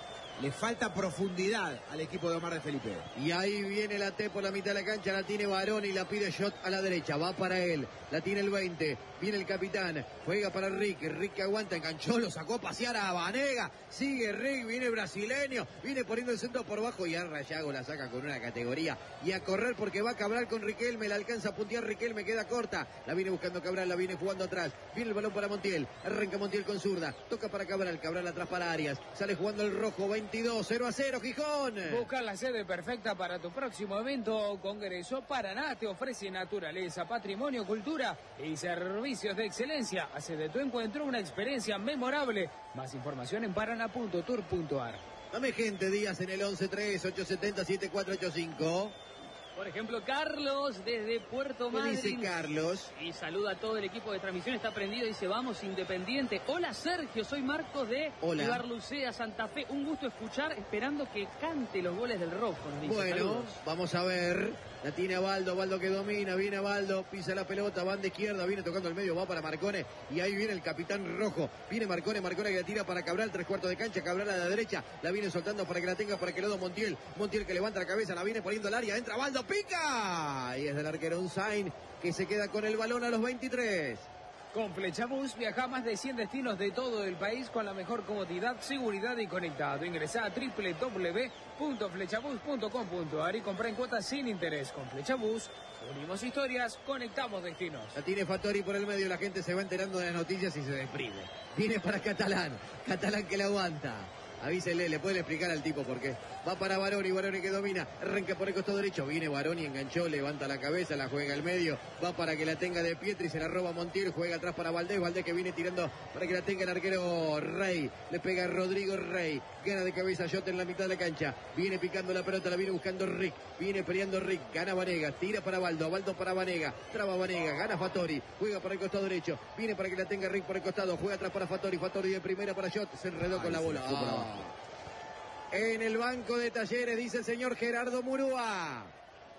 B: Le falta profundidad al equipo de Omar de Felipe.
A: Y ahí viene la T por la mitad de la cancha, la tiene Baroni, la pide Shot a la derecha, va para él, la tiene el veinte, viene el capitán, juega para Rick, Rick que aguanta, enganchó, lo sacó a pasear a Vanega, sigue Rick, viene el brasileño, viene poniendo el centro por bajo y a Rayago la saca con una categoría y a correr porque va a Cabral con Riquelme, la alcanza a puntear Riquelme, queda corta, la viene buscando Cabral, la viene jugando atrás, viene el balón para Montiel, arranca Montiel con zurda, toca para Cabral, Cabral atrás para Arias, sale jugando el rojo, veintidós, cero a cero, Gijón.
F: Busca la sede perfecta para tu próximo evento o congreso. Paraná te ofrece naturaleza, patrimonio, cultura y servicios de excelencia. Hace de tu encuentro una experiencia memorable. Más información en paraná punto tour punto ar.
A: Dame gente, Díaz, en el once tres, ocho siete cero, siete cuatro ocho cinco.
E: Por ejemplo, Carlos desde Puerto
A: ¿Qué
E: Madryn.
A: dice Carlos?
E: Y saluda a todo el equipo de transmisión, está prendido, dice vamos Independiente. Hola Sergio, soy Marcos de
A: Hola.
E: Ibarlucea, Santa Fe. Un gusto escuchar, esperando que cante los goles del rojo, nos dice.
A: Bueno,
E: Saludos.
A: vamos a ver. La tiene Abaldo, Abaldo que domina, viene Abaldo, pisa la pelota, van de izquierda, viene tocando el medio, va para Marcone. Y ahí viene el capitán rojo. Viene Marcone, Marcone que la tira para Cabral, tres cuartos de cancha, Cabral a la derecha. La viene soltando para que la tenga para que lo do Montiel. Montiel que levanta la cabeza, la viene poniendo al área, entra Abaldo, pica. Y es del arquero Unzain que se queda con el balón a los veintitrés.
F: Con Flechabús viaja a más de cien destinos de todo el país con la mejor comodidad, seguridad y conectado. Ingresá a doble u doble u doble u punto flechabús punto com punto ar y comprá en cuotas sin interés. Con Flechabús unimos historias, conectamos destinos.
A: La tiene Fattori por el medio, la gente se va enterando de las noticias y se deprime. Viene para Catalán, Catalán que la aguanta. Avísele, le pueden explicar al tipo por qué. Va para Baroni, Baroni que domina, arranca por el costado derecho, viene Baroni, enganchó, levanta la cabeza, la juega al medio, va para que la tenga De Pietri, se la roba Montiel, juega atrás para Valdés, Valdés que viene tirando para que la tenga el arquero Rey, le pega Rodrigo Rey, gana de cabeza Jota en la mitad de la cancha, viene picando la pelota, la viene buscando Rick, viene peleando Rick, gana Vanega, tira para Baldo, Baldo para Vanega, traba Vanega, gana Fattori, juega para el costado derecho, viene para que la tenga Rick por el costado, juega atrás para Fattori, Fattori de primera para Jota, se enredó
B: Ay,
A: con la
B: se
A: bola.
B: fue por
A: Ah.
B: abajo.
A: En el banco de Talleres dice el señor Gerardo Murúa.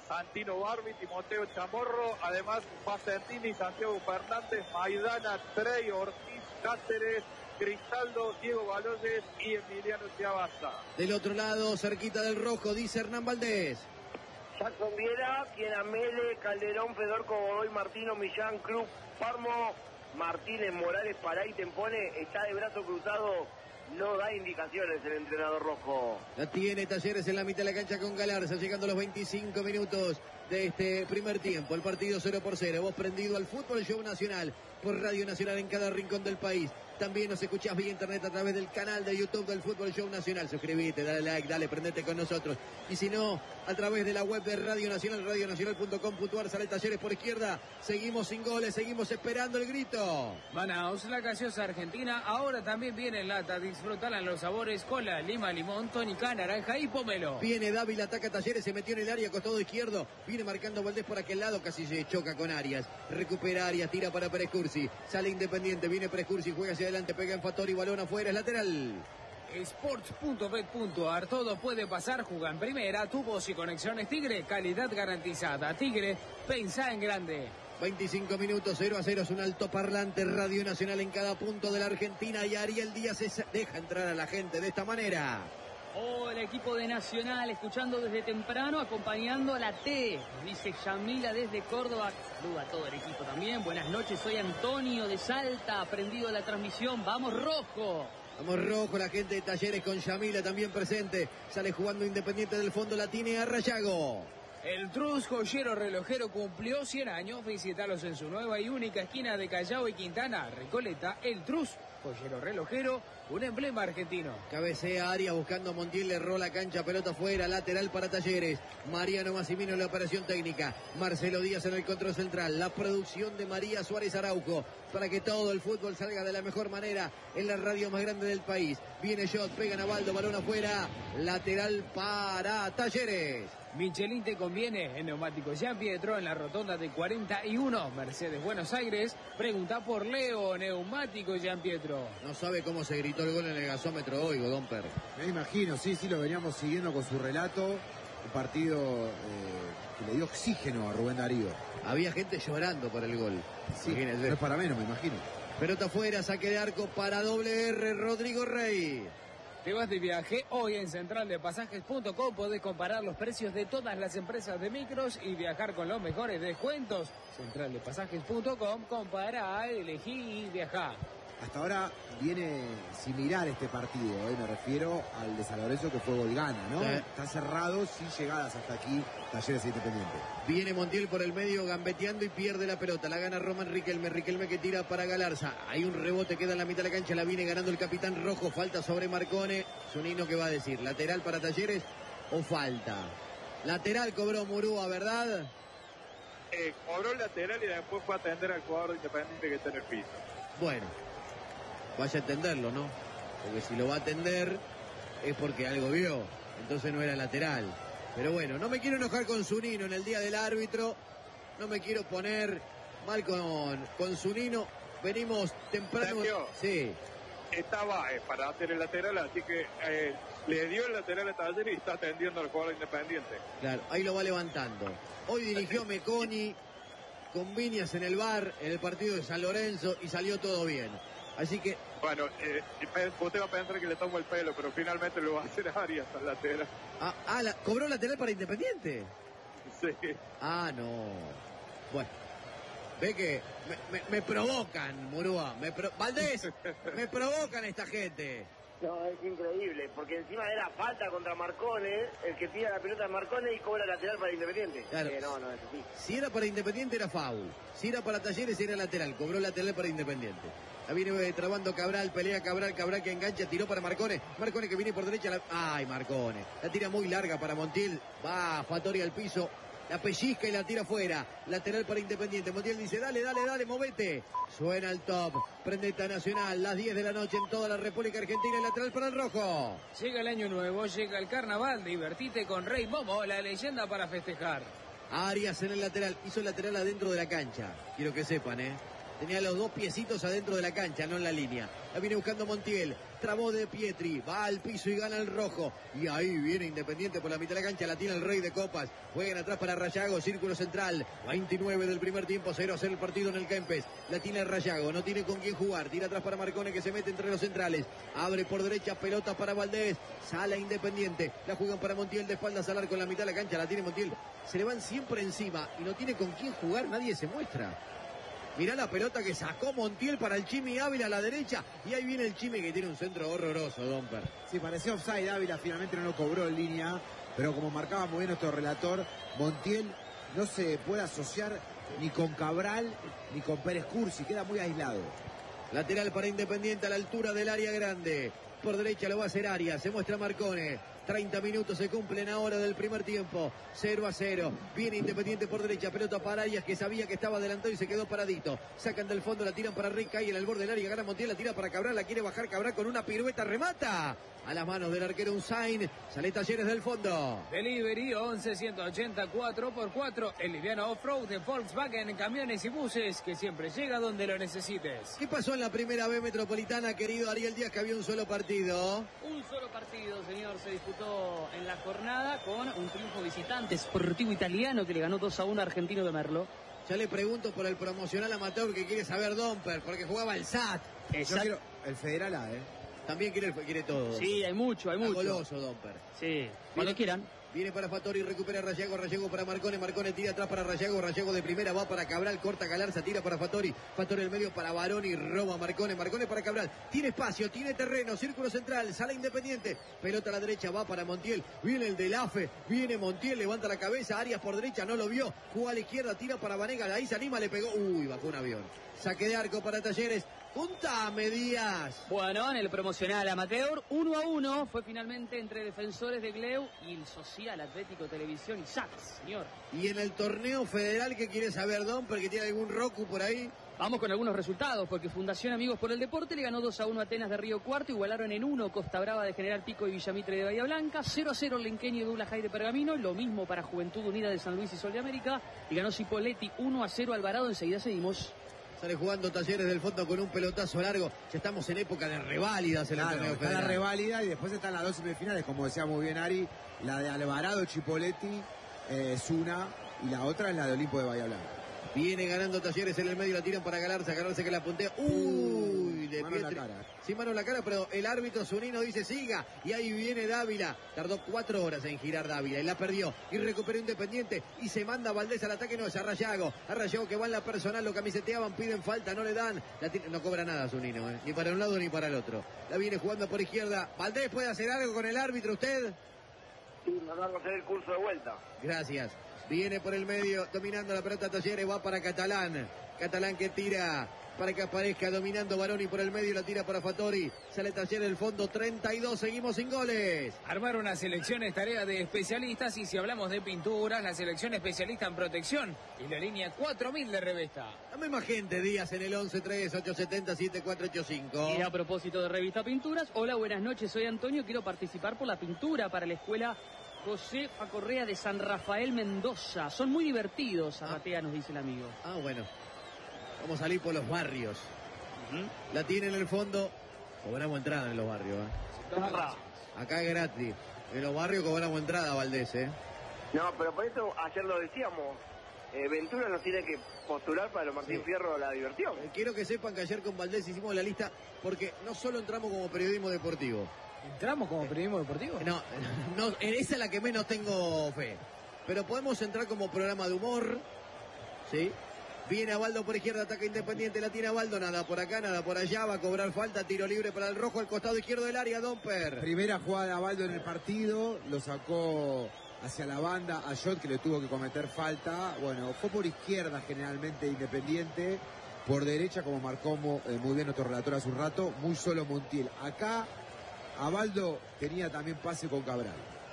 C: Santino Barbi, Timoteo Chamorro, además Facentini, Santiago Fernández, Maidana, Trey, Ortiz, Cáceres, Cristaldo, Diego Baloyes y Emiliano Chiavazza.
A: Del otro lado, cerquita del rojo, dice Hernán Valdés.
D: Jackson Viera, Mele, Calderón, Fedor, Godoy, Martino, Millán, Cruz, Parmo, Martínez, Morales, Pará y Tempone. Está de brazo cruzado, no da indicaciones el entrenador rojo.
A: La tiene Talleres en la mitad de la cancha con Galarza, llegando a los veinticinco minutos de este primer tiempo. El partido cero por cero. Vos prendido al Fútbol Show Nacional por Radio Nacional en cada rincón del país. También nos escuchás vía internet a través del canal de YouTube del Fútbol Show Nacional. Suscríbete, dale like, dale, prendete con nosotros. Y si no, a través de la web de Radio Nacional, radio nacional punto com punto ar, sale Talleres por izquierda. Seguimos sin goles, seguimos esperando el grito.
F: Manaus, la gaseosa argentina, ahora también viene en lata. Disfrutala en los sabores cola, lima, limón, tónica, naranja y pomelo.
A: Viene Dávila, ataca Talleres, se metió en el área, costado izquierdo. Viene marcando Valdés por aquel lado, casi se choca con Arias. Recupera Arias, tira para Pérez Cursi. Sale Independiente, viene Pérez Cursi, juega hacia adelante, pega en Fattori, balón afuera, es lateral.
F: Sports punto bet punto ar, todo puede pasar, juega en primera, tubos y conexiones Tigre, calidad garantizada. Tigre, pensá en grande.
A: veinticinco minutos, cero a cero, es un altoparlante Radio Nacional en cada punto de la Argentina y Ariel Díaz se deja entrar a la gente de esta manera.
E: Oh, el equipo de Nacional, escuchando desde temprano, acompañando a la T. Dice Yamila desde Córdoba. Saluda a todo el equipo también. Buenas noches, soy Antonio de Salta, aprendido la transmisión. ¡Vamos, rojo!
A: Vamos, rojo, la gente de Talleres con Yamila también presente. Sale jugando Independiente del fondo, la tiene a Rayago.
F: El Trus joyero relojero cumplió cien años. Visítalos en su nueva y única esquina de Callao y Quintana, Recoleta. El Trus joyero relojero, un emblema argentino.
A: Cabecea Arias buscando a Montiel, le erró la cancha, pelota fuera, lateral para Talleres. Mariano Massimino en la operación técnica. Marcelo Díaz en el control central. La producción de María Suárez Araujo para que todo el fútbol salga de la mejor manera en la radio más grande del país. Viene Shot, pega Navaldo, balón afuera. Lateral para Talleres.
F: Michelin te conviene en Neumáticos Gian Pietro en la rotonda de cuarenta y uno, Mercedes Buenos Aires. Pregunta por Leo, Neumáticos Gian Pietro.
A: No sabe cómo se gritó el gol en el gasómetro hoy, Godómper.
B: Me imagino, sí, sí, lo veníamos siguiendo con su relato. Un partido eh, que le dio oxígeno a Rubén Darío.
A: Había gente llorando por el gol.
B: Sí, no es para menos, me imagino.
A: Pelota afuera, saque de arco para doble R, Rodrigo Rey.
F: Te vas de viaje, hoy en central de pasajes punto com podés comparar los precios de todas las empresas de micros y viajar con los mejores descuentos. central de pasajes punto com, compara, elegí y viajá.
B: Hasta ahora viene similar este partido, ¿eh? Me refiero al de San Lorenzo que fue Golgana, ¿no?
A: Sí.
B: Está cerrado, sin llegadas hasta aquí, Talleres Independiente.
A: Viene Montiel por el medio gambeteando y pierde la pelota, la gana Román Riquelme, Riquelme que tira para Galarza, hay un rebote, queda en la mitad de la cancha, la viene ganando el capitán rojo, falta sobre Marcone. Zunino, ¿qué va a decir? ¿Lateral para Talleres o falta? Lateral cobró Murúa, ¿verdad?
C: Eh, cobró el lateral y después fue a atender al jugador de Independiente que está en el piso.
A: Bueno, vaya a atenderlo, ¿no? Porque si lo va a atender es porque algo vio, entonces no era lateral. Pero bueno, no me quiero enojar con Zunino en el día del árbitro, no me quiero poner mal con, con Zunino. Venimos temprano.
C: Sergio,
A: sí.
C: Estaba eh, para hacer el lateral, así que eh, le dio el lateral a Talleres y está atendiendo al jugador Independiente.
A: Claro, ahí lo va levantando. Hoy dirigió Meconi con Viñas en el bar en el partido de San Lorenzo y salió todo bien. Así que...
C: Bueno, eh, usted va a pensar que le tomo el pelo, pero finalmente lo va a hacer Arias al lateral.
A: Ah, ah la, ¿cobró lateral para Independiente?
C: Sí.
A: Ah, no. Bueno. Ve que me, me, me provocan, Murúa. Me pro... Valdés, me provocan esta gente.
D: No, es increíble, porque encima era falta contra Marcone, el que tira la pelota de Marcone y cobra lateral para Independiente.
A: Claro.
D: Eh, no, no es así.
A: Si era para Independiente era foul. Si era para Talleres era lateral. Cobró lateral para Independiente. La viene eh, trabando Cabral, pelea Cabral, Cabral que engancha, tiró para Marcone. Marcone que viene por derecha. La... Ay, Marcone. La tira muy larga para Montiel. Va Fattori al piso. La pellizca y la tira fuera. Lateral para Independiente. Montiel dice, dale, dale, dale, movete. Suena el top. Prendeta Nacional. Las diez de la noche en toda la República Argentina. Lateral para el rojo.
F: Llega el año nuevo, llega el carnaval. Divertite con Rey Momo, la leyenda para festejar.
A: Arias en el lateral. Hizo el lateral adentro de la cancha. Quiero que sepan, ¿eh? Tenía los dos piecitos adentro de la cancha, no en la línea. La viene buscando Montiel. Trabó de Pietri. Va al piso y gana el rojo. Y ahí viene Independiente por la mitad de la cancha. La tiene el Rey de Copas. Juegan atrás para Rayago. Círculo central. veintinueve del primer tiempo. cero a cero el partido en el Kempes. La tiene Rayago. No tiene con quién jugar. Tira atrás para Marcone que se mete entre los centrales. Abre por derecha. Pelota para Valdés. Sale Independiente. La juegan para Montiel de espaldas al arco en la mitad de la cancha. La tiene Montiel. Se le van siempre encima. Y no tiene con quién jugar. Nadie se muestra. Mirá la pelota que sacó Montiel para el Chimi Ávila a la derecha. Y ahí viene el Chimi que tiene un centro horroroso, Domper.
B: Sí, parecía offside. Ávila finalmente no lo cobró en línea. Pero como marcaba muy bien nuestro relator, Montiel no se puede asociar ni con Cabral ni con Pérez Cursi. Queda muy aislado.
A: Lateral para Independiente a la altura del área grande. Por derecha lo va a hacer Arias. Se muestra Marcone. treinta minutos se cumplen ahora del primer tiempo. cero a cero. Viene Independiente por derecha. Pelota para Arias que sabía que estaba adelantado y se quedó paradito. Sacan del fondo, la tiran para Rick. Cae en el borde del área. Gana Montiel, la tira para Cabral. La quiere bajar Cabral con una pirueta. Remata. A las manos del arquero Unzain. Sale Talleres del fondo.
F: Delivery once ciento ochenta cuatro por cuatro. El liviano off-road de Volkswagen en camiones y buses que siempre llega donde lo necesites.
A: ¿Qué pasó en la primera B metropolitana, querido Ariel Díaz, que había un solo partido?
E: Un solo partido, señor, se disputó en la jornada con un triunfo visitante Sportivo Italiano que le ganó dos a uno a Argentino de Merlo.
A: Ya le pregunto por el promocional amateur que quiere saber Domper, porque jugaba el S A T.
B: Yo quiero el Federal A, ¿eh?
A: También quiere, quiere todo.
E: Sí, hay mucho, hay
A: Está
E: mucho.
A: goloso, Domper.
E: Sí, cuando quieran.
A: Viene para Fattori, recupera Rayago, Rayago para Marcone, Marcone tira atrás para Rayago, Rayago de primera, va para Cabral, corta Galarza, tira para Fattori, Fattori el medio para Baroni, roba Marcone, Marcone para Cabral, tiene espacio, tiene terreno, círculo central, sale Independiente, pelota a la derecha, va para Montiel, viene el del AFE, viene Montiel, levanta la cabeza, Arias por derecha, no lo vio, juega a la izquierda, tira para Vanega, ahí se anima, le pegó, uy, bajó un avión, saque de arco para Talleres. Contame, Díaz.
E: Bueno, en el promocional amateur, uno a uno fue finalmente entre Defensores de Gleu y el Social Atlético Televisión y S A C, señor.
A: Y en el torneo federal, ¿qué quiere saber, Don? Porque tiene algún Roku por ahí.
E: Vamos con algunos resultados, porque Fundación Amigos por el Deporte le ganó dos a uno a Atenas de Río Cuarto, igualaron en uno Costa Brava de General Pico y Villamitre de Bahía Blanca, cero a cero Lenqueño y Douglas High de Pergamino, lo mismo para Juventud Unida de San Luis y Sol de América, y ganó Cipolletti uno a cero Alvarado, enseguida seguimos.
A: Sale jugando Talleres del fondo con un pelotazo largo. Ya estamos en época de reválidas en
B: Claro,
A: el torneo
B: está
A: federal.
B: la reválida y después están las dos semifinales, como decía muy bien Ari, la de Alvarado, Chipoletti, eh, es una, y la otra es la de Olimpo de Bahía Blanca.
A: Viene ganando Talleres en el medio, la tiran para Galarza, Galarza que la puntea. Uy, de
B: mano en la
A: Pietri.
B: cara.
A: Sí, mano en la cara, pero el árbitro Zunino dice siga. Y ahí viene Dávila. Tardó cuatro horas en girar Dávila y la perdió. Y recuperó Independiente y se manda Valdés al ataque. No, es a Rayago. A Rayago que va en la personal, lo camiseteaban, piden falta, no le dan. La tiene, no cobra nada Zunino, ¿eh? Ni para un lado ni para el otro. La viene jugando por izquierda. ¿Valdés puede hacer algo con el árbitro usted?
D: Sí, nos vamos a hacer el curso de vuelta.
A: Gracias. Viene por el medio, dominando la pelota Talleres, va para Catalán. Catalán que tira para que aparezca, dominando Baroni por el medio, la tira para Fattori. Sale Talleres del fondo, treinta y dos, seguimos sin goles.
F: Armar una selección es tarea de especialistas y si hablamos de pinturas, la selección especialista en protección y la línea cuatro mil de Revesta.
A: Dame más gente, Díaz, en el once tres ocho siete cero siete cuatro ocho cinco.
E: Y a propósito de Revista Pinturas, hola, buenas noches, soy Antonio, quiero participar por la pintura para la escuela José Correa de San Rafael Mendoza. Son muy divertidos, Arratea, nos dice el amigo.
A: Ah, bueno. Vamos a salir por los barrios.
E: Uh-huh.
A: La tiene en el fondo. Cobramos entrada en los barrios, ¿eh? Acá es gratis. En los barrios cobramos entrada, Valdés, ¿eh?
D: No, pero por eso ayer lo decíamos. Eh, Ventura nos tiene que postular para los Martín
A: Sí.
D: Fierro la diversión.
A: Eh, Quiero que sepan que ayer con Valdés hicimos la lista porque no solo entramos como periodismo deportivo.
F: ¿Entramos como periodismo deportivo?
A: No, no, esa es la que menos tengo fe. Pero podemos entrar como programa de humor, ¿sí? Viene Abaldo por izquierda, ataca Independiente, la tiene Abaldo, nada por acá, nada por allá, va a cobrar falta, tiro libre para el rojo, al costado izquierdo del área, Domper.
B: Primera jugada de Abaldo en el partido, lo sacó hacia la banda a Jot, que le tuvo que cometer falta. Bueno, fue por izquierda generalmente Independiente, por derecha, como marcó eh, muy bien nuestro relator hace un rato, muy solo Montiel. Acá Abaldo tenía también pase con Cabral.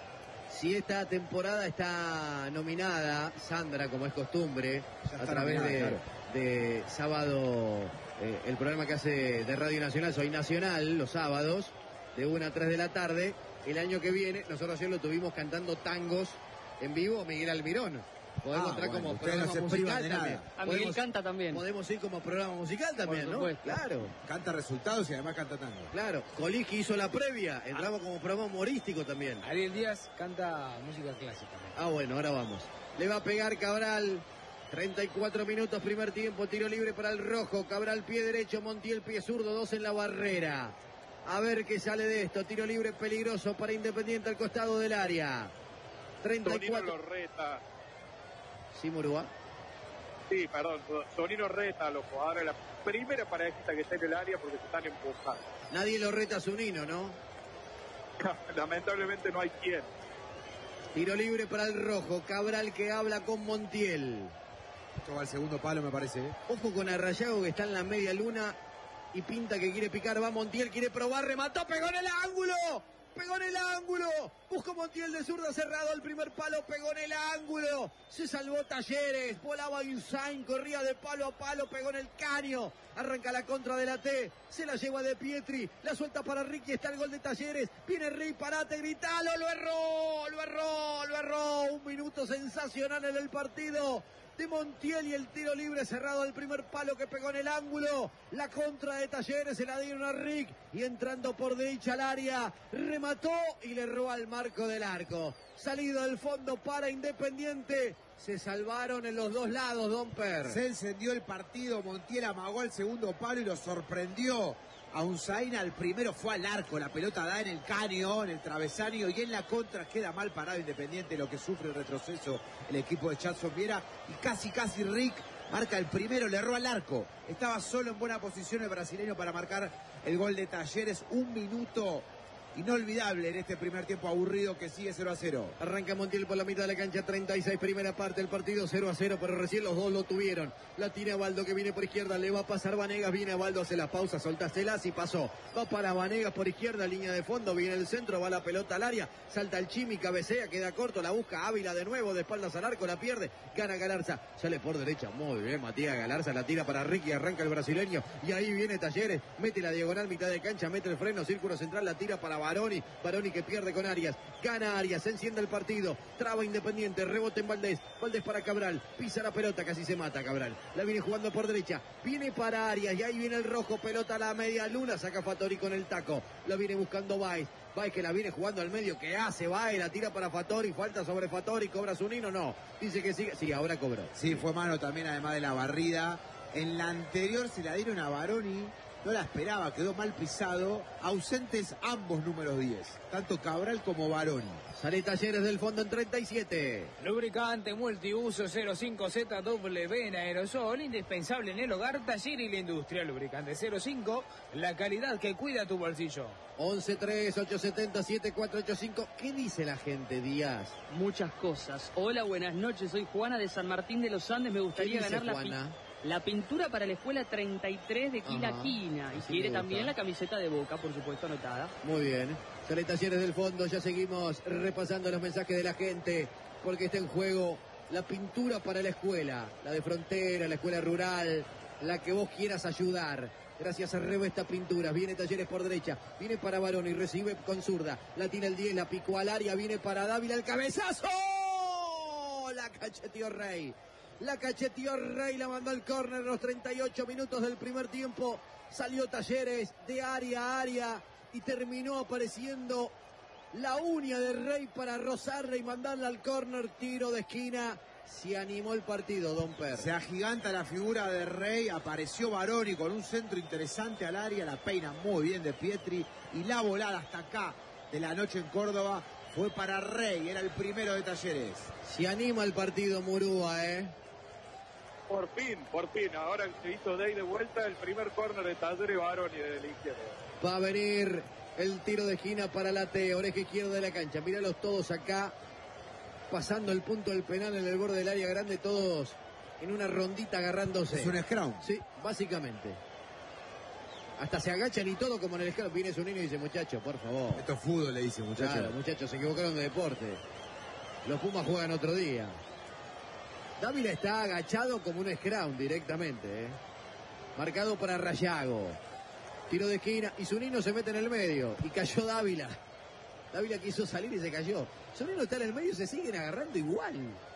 A: Si esta temporada está nominada, Sandra, como es costumbre, a través
B: nominada,
A: de,
B: claro.
A: de sábado, eh, el programa que hace de Radio Nacional, Soy Nacional, los sábados, de una a tres de la tarde, el año que viene, nosotros ayer lo tuvimos cantando tangos en vivo, Miguel Almirón. Podemos
B: Ah,
A: entrar
B: bueno,
A: como
B: ustedes
A: programa
B: no se privan
A: musical
B: de
A: también.
B: nada.
E: A Miguel
A: Podemos-
E: canta también.
A: Podemos ir como programa musical también,
E: Por
A: ¿no?
E: supuesto.
A: Claro,
B: Canta resultados y además canta tango.
A: claro. Coliski hizo la previa, entramos como programa humorístico también.
F: Ariel Díaz canta música clásica.
A: Ah, bueno, ahora vamos. Le va a pegar Cabral. treinta y cuatro minutos, primer tiempo, tiro libre para el rojo. Cabral, pie derecho, Montiel, pie zurdo, dos en la barrera. A ver qué sale de esto. Tiro libre peligroso para Independiente al costado del área. treinta y
C: Sonino
A: cuatro.
C: lo reta.
A: Sí, Murúa.
C: Sí, perdón. Sonino reta a los jugadores. La primera parejita que está en el área porque se están empujando.
A: Nadie lo reta a Zunino, ¿no?
C: Lamentablemente no hay quien.
A: Tiro libre para el rojo. Cabral que habla con Montiel.
B: Esto va al segundo palo, me parece. ¿eh?
A: Ojo con Arrayago que está en la media luna y pinta que quiere picar. Va Montiel, quiere probar, remató, pegó en el ángulo. Pegó en el ángulo. Buscó Montiel de zurda cerrado. El primer palo pegó en el ángulo. Se salvó Talleres. Volaba Insain. Corría de palo a palo. Pegó en el caño. Arranca la contra de la T. Se la lleva de Pietri. La suelta para Ricky. Está el gol de Talleres. Viene Rey. Parate. Gritalo. Lo erró. Lo erró. Lo erró. Un minuto sensacional en el partido de Montiel y el tiro libre cerrado al primer palo que pegó en el ángulo. La contra de Talleres se la dieron a Rick y entrando por derecha al área remató y le erró al marco del arco. Salido del fondo para Independiente. Se salvaron en los dos lados, Domper.
B: Se encendió el partido, Montiel amagó al segundo palo y lo sorprendió a Unzaina. El primero fue al arco, la pelota da en el caño, en el travesaño, y en la contra queda mal parado Independiente, lo que sufre el retroceso el equipo de Chadson Viera, y casi casi Rick marca el primero, le erró al arco. Estaba solo en buena posición el brasileño para marcar el gol de Talleres. Un minuto inolvidable en este primer tiempo aburrido que sigue cero a cero.
A: Arranca Montiel por la mitad de la cancha, treinta y seis, primera parte del partido, cero a cero, pero recién los dos lo tuvieron. La tira Baldo que viene por izquierda, le va a pasar Vanegas, viene a Baldo, hace la pausa, soltáselas y pasó. Va para Vanegas por izquierda, línea de fondo, viene el centro, va la pelota al área, salta el Chimi, cabecea, queda corto, la busca Ávila de nuevo, de espaldas al arco, la pierde, gana Galarza, sale por derecha, muy bien Matías Galarza, la tira para Ricky, arranca el brasileño, y ahí viene Talleres, mete la diagonal, mitad de cancha, mete el freno, círculo central, la tira para Baroni, Baroni que pierde con Arias, gana Arias, se enciende el partido, traba Independiente, rebote en Valdés, Valdés para Cabral, pisa la pelota, casi se mata Cabral, la viene jugando por derecha, viene para Arias, y ahí viene el rojo, pelota a la media luna, saca Fattori con el taco, la viene buscando Baez, Baez que la viene jugando al medio, que hace Baez, la tira para Fattori, falta sobre Fattori, cobra Zunino, no, dice que sigue, sí, ahora cobró.
B: Sí, fue mano también, además de la barrida. En la anterior se la dieron a Baroni, no la esperaba, quedó mal pisado. Ausentes ambos números diez, tanto Cabral como Baroni.
A: Sale Talleres del fondo en treinta y siete.
F: Lubricante multiuso cero cinco Z W en aerosol, indispensable en el hogar, taller y la industria. Lubricante cero cinco, la calidad que cuida tu bolsillo.
A: once tres, ocho siete cero, siete cuatro ocho cinco. ¿Qué dice la gente, Díaz?
E: Muchas cosas. Hola, buenas noches. Soy Juana de San Martín de los Andes. Me gustaría
A: dice
E: ganar la,
A: Juana?
E: pi- la pintura para la escuela treinta y tres de Quila
A: Ajá,
E: Quina. Y
A: así
E: quiere
A: me
E: también
A: gusta.
E: la camiseta de Boca, por supuesto, anotada.
A: Muy bien. Sale Talleres del fondo, ya seguimos repasando los mensajes de la gente, porque está en juego la pintura para la escuela, la de frontera, la escuela rural, la que vos quieras ayudar. Gracias a Revesta Pinturas, viene Talleres por derecha, viene para Baroni y recibe con zurda, la tira el diez, la picó al área, viene para Dávila, el cabezazo, la cacheteó Rey. La cacheteó Rey, la mandó al córner en los treinta y ocho minutos del primer tiempo. Salió Talleres de área a área y terminó apareciendo la uña de Rey para rozarla y mandarla al córner, tiro de esquina. Se animó el partido, Don Per.
B: Se agiganta la figura de Rey, apareció Baroni con un centro interesante al área, la peina muy bien de Pietri y la volada hasta acá de la noche en Córdoba fue para Rey, era el primero de Talleres.
A: Se anima el partido, Murúa, ¿eh?
C: Por fin, por fin. Ahora se hizo Day de vuelta el primer córner de Talleres Baroni de la izquierda.
A: Va a venir el tiro de esquina para la T, oreja izquierda de la cancha. Míralos todos acá, pasando el punto del penal en el borde del área grande, todos en una rondita agarrándose.
B: Es un scrum.
A: Sí, básicamente. Hasta se agachan y todo como en el scrum. Viene Zunino y dice, muchacho, por favor.
B: Esto es fútbol, le dice, muchachos.
A: Claro, muchachos, se equivocaron de deporte. Los Pumas juegan otro día. Dávila está agachado como un scrum directamente, ¿eh? Marcado para Rayago. Tiro de esquina y Zunino se mete en el medio. Y cayó Dávila. Dávila quiso salir y se cayó. Zunino está en el medio y se siguen agarrando igual.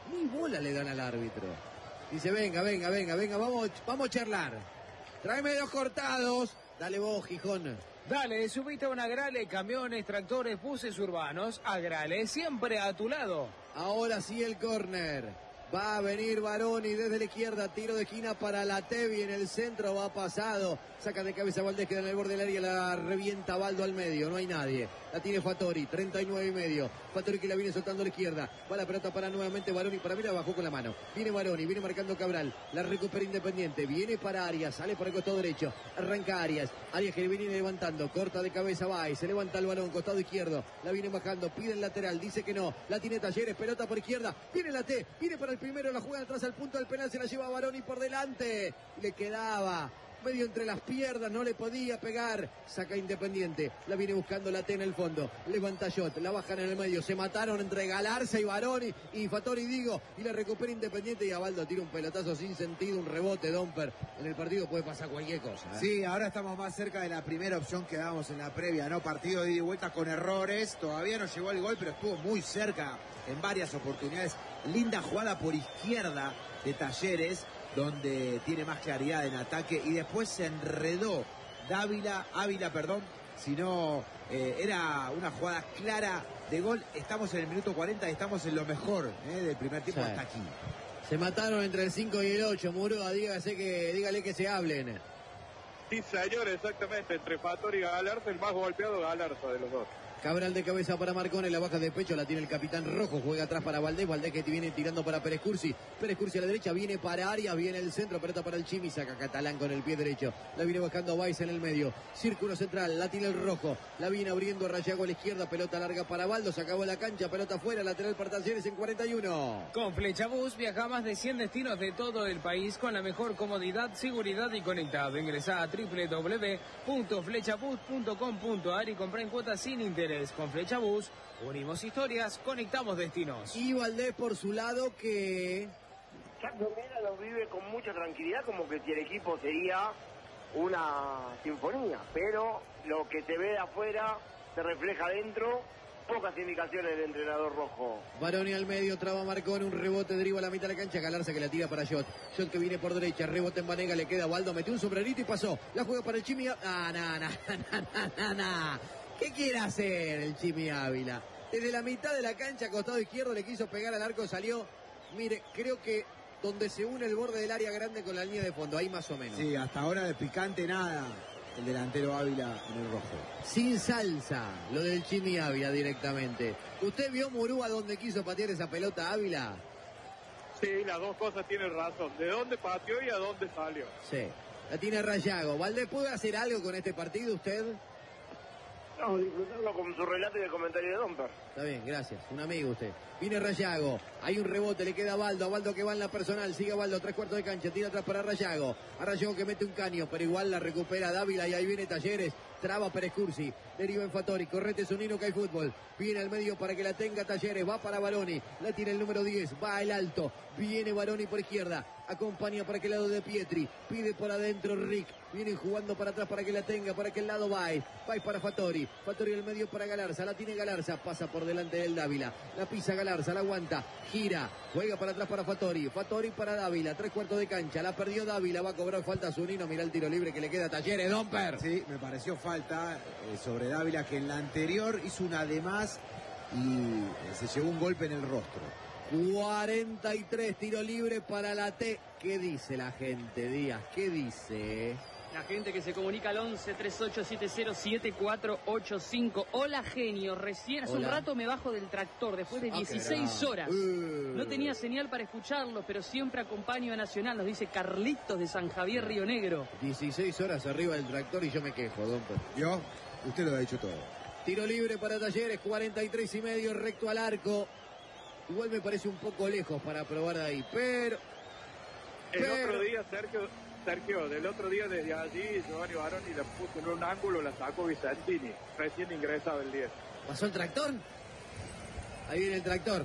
A: Ni bola le dan al árbitro. Dice, venga, venga, venga, venga, vamos, vamos a charlar. Tráeme dos cortados. Dale vos, Gijón.
F: Dale, subite a una Agrale, camiones, tractores, buses urbanos. Agrale, siempre a tu lado.
A: Ahora sí el córner. Va a venir Baroni desde la izquierda, tiro de esquina para la Tevi en el centro, va pasado, saca de cabeza Valdés, queda en el borde del área, la revienta Baldo al medio, no hay nadie, la tiene Fattori, treinta y nueve y medio, Fattori que la viene soltando a la izquierda, va la pelota para nuevamente Baroni, para mí la bajó con la mano, viene Baroni, viene marcando Cabral, la recupera Independiente, viene para Arias, sale por el costado derecho, arranca Arias, Arias que viene levantando, corta de cabeza va y se levanta el balón, costado izquierdo, la viene bajando, pide el lateral, dice que no, la tiene Talleres, pelota por izquierda, viene la T, viene para el primero, la juega atrás al punto del penal, se la lleva Baroni por delante, le quedaba medio entre las piernas, no le podía pegar, saca Independiente, la viene buscando la T en el fondo, levanta Shot, la bajan en el medio, se mataron entre Galarza y Baroni, y Fattori digo, y la recupera Independiente, y Abaldo tira un pelotazo sin sentido, un rebote, Domper, en el partido puede pasar cualquier cosa. ¿eh?
B: Sí, ahora estamos más cerca de la primera opción que dábamos en la previa, ¿no? Partido de ida y vuelta con errores, todavía no llegó el gol, pero estuvo muy cerca en varias oportunidades. Linda jugada por izquierda de Talleres, donde tiene más claridad en ataque, y después se enredó Dávila, Ávila, perdón, sino eh, era una jugada clara de gol. Estamos en el minuto cuarenta y estamos en lo mejor eh, del primer tiempo, sí, hasta aquí.
A: Se mataron entre el cinco y el ocho, Murúa, dígase que, dígale que se hablen.
C: Sí, señor, exactamente, entre Fattori y Galarza, el más golpeado Galarza de los dos.
A: Cabral de cabeza para Marcone, la baja de pecho, la tiene el capitán Rojo, juega atrás para Valdés, Valdés que viene tirando para Pérez Cursi, Pérez Cursi a la derecha, viene para Arias, viene el centro, pelota para el Chimi, saca Catalán con el pie derecho, la viene buscando Baiz en el medio, círculo central, la tiene el Rojo, la viene abriendo Rayago a la izquierda, pelota larga para Baldo, se acabó la cancha, pelota afuera, lateral para Talleres en cuarenta y uno.
F: Con Flechabús viaja a más de cien destinos de todo el país con la mejor comodidad, seguridad y conectado. Ingresá a doble u doble u doble u punto flechabús punto com punto a r y comprá en cuotas sin interés. Con Flechabús unimos historias, conectamos destinos.
A: Y Valdés por su lado que...
D: Chaco Mera lo vive con mucha tranquilidad, como que si el equipo sería una sinfonía, pero lo que se ve de afuera se refleja adentro. Pocas indicaciones del entrenador rojo.
A: Baroni al medio, traba Marcón, un rebote, deriva a la mitad de la cancha, Galarza que la tira para Shot. Shot que viene por derecha, rebote en Banega, le queda Waldo, metió un sombrerito y pasó. La juega para el Chimi. Ah, na, na, na, na, na. ¿Qué quiere hacer el Chimi Ávila? Desde la mitad de la cancha, costado izquierdo, le quiso pegar al arco, salió. Mire, creo que donde se une el borde del área grande con la línea de fondo, ahí más o menos.
B: Sí, hasta ahora de picante nada. El delantero Ávila en el rojo.
A: Sin salsa, lo del Chimi Ávila directamente. ¿Usted vio Murúa donde quiso patear esa pelota Ávila?
C: Sí, las dos cosas tienen razón. ¿De dónde pateó y a dónde salió?
A: Sí, la tiene Rayago. ¿Valdés puede hacer algo con este partido usted?
D: No, disfrutarlo con su relato y el comentario de Domper.
A: Está bien, gracias. Un amigo usted. Viene Rayago. Hay un rebote, le queda a Baldo. A Baldo que va en la personal. Sigue a Baldo, tres cuartos de cancha. Tira atrás para Rayago. A Rayago que mete un caño, pero igual la recupera Dávila y ahí viene Talleres. Traba Pérez Cursi. Deriva en Fattori. Correte Zunino que hay fútbol. Viene al medio para que la tenga Talleres. Va para Baroni. La tiene el número diez. Va el alto. Viene Baroni por izquierda. Acompaña para aquel lado de Pietri. Pide por adentro Rick. Vienen jugando para atrás para que la tenga. Para aquel lado Baez. Baez para Fattori. Fattori al medio para Galarza. La tiene Galarza. Pasa por delante del Dávila. La pisa Galarza. La aguanta. Gira. Juega para atrás para Fattori. Fattori para Dávila. Tres cuartos de cancha. La perdió Dávila. Va a cobrar falta Zunino. Mira el tiro libre que le queda a Talleres. Domper.
B: Sí, me pareció falta eh, sobre Dávila, que en la anterior hizo una de más y eh, se llevó un golpe en el rostro.
A: cuarenta y tres, tiro libre para la T. ¿Qué dice la gente, Díaz? ¿Qué dice?
E: La gente que se comunica al once, treinta y ocho setenta, siete cuatro ocho cinco. Hola, genio. Recién hace
A: Hola.
E: un rato me bajo del tractor después de
A: Ah,
E: dieciséis
A: qué
E: horas.
A: Uh.
E: No tenía señal para escucharlos, pero siempre acompaño a Nacional. Nos dice Carlitos de San Javier, Río Negro.
A: dieciséis horas arriba del tractor y yo me quejo, Domper.
B: ¿Yo? Usted lo ha dicho todo.
A: Tiro libre para Talleres, cuarenta y tres y medio, recto al arco. Igual me parece un poco lejos para probar de ahí, pero...
C: El
A: pero...
C: otro día, Sergio, Sergio, del otro día desde allí, Giovanni Baroni la puso en un ángulo, la sacó Vicentini, recién ingresado el diez.
A: ¿Pasó el tractor? Ahí viene el tractor.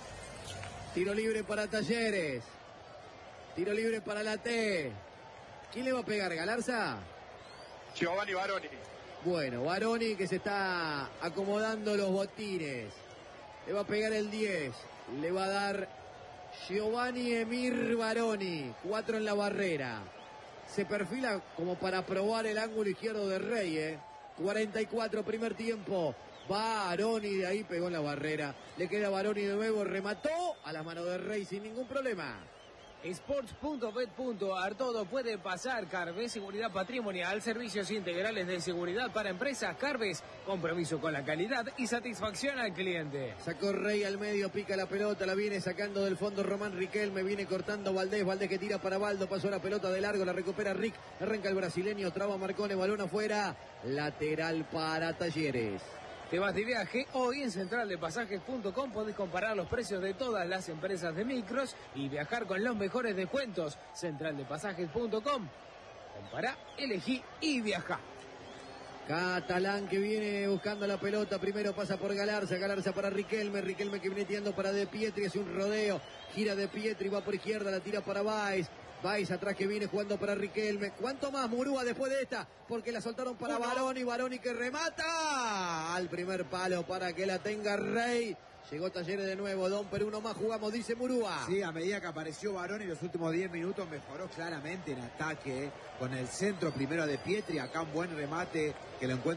A: Tiro libre para Talleres. Tiro libre para la T. ¿Quién le va a pegar, Galarza?
C: Giovanni Baroni.
A: Bueno, Baroni que se está acomodando los botines. Le va a pegar el diez. Le va a dar Giovanni Emir Baroni, cuatro en la barrera. Se perfila como para probar el ángulo izquierdo de Rey, ¿eh? cuarenta y cuatro, primer tiempo. Baroni, de ahí pegó en la barrera. Le queda Baroni de nuevo, remató a la mano de Rey sin ningún problema.
F: Sports punto bet punto a r todo puede pasar. Carves Seguridad Patrimonial, servicios integrales de seguridad para empresas. Carves, compromiso con la calidad y satisfacción al cliente.
A: Sacó Rey al medio, pica la pelota, la viene sacando del fondo Román Riquelme, viene cortando Valdés, Valdés que tira para Baldo, pasó la pelota de largo, la recupera Rick, arranca el brasileño, traba Marcone, balón afuera, lateral para Talleres.
F: Te vas de viaje, hoy en central de pasajes punto com podés comparar los precios de todas las empresas de micros y viajar con los mejores descuentos. central de pasajes punto com. Compará, elegí y viajá.
A: Catalán que viene buscando la pelota, primero pasa por Galarza, Galarza para Riquelme, Riquelme que viene tirando para De Pietri, hace un rodeo, gira De Pietri, va por izquierda, la tira para Baez. Baez atrás que viene jugando para Riquelme. ¿Cuánto más Murúa después de esta? Porque la soltaron para Baroni, Baroni que remata al primer palo para que la tenga Rey. Llegó Talleres de nuevo, Domper, uno más jugamos, dice Murúa.
B: Sí, a medida que apareció Baroni en los últimos diez minutos mejoró claramente en ataque, con el centro primero de Pietri, acá un buen remate que lo encuentra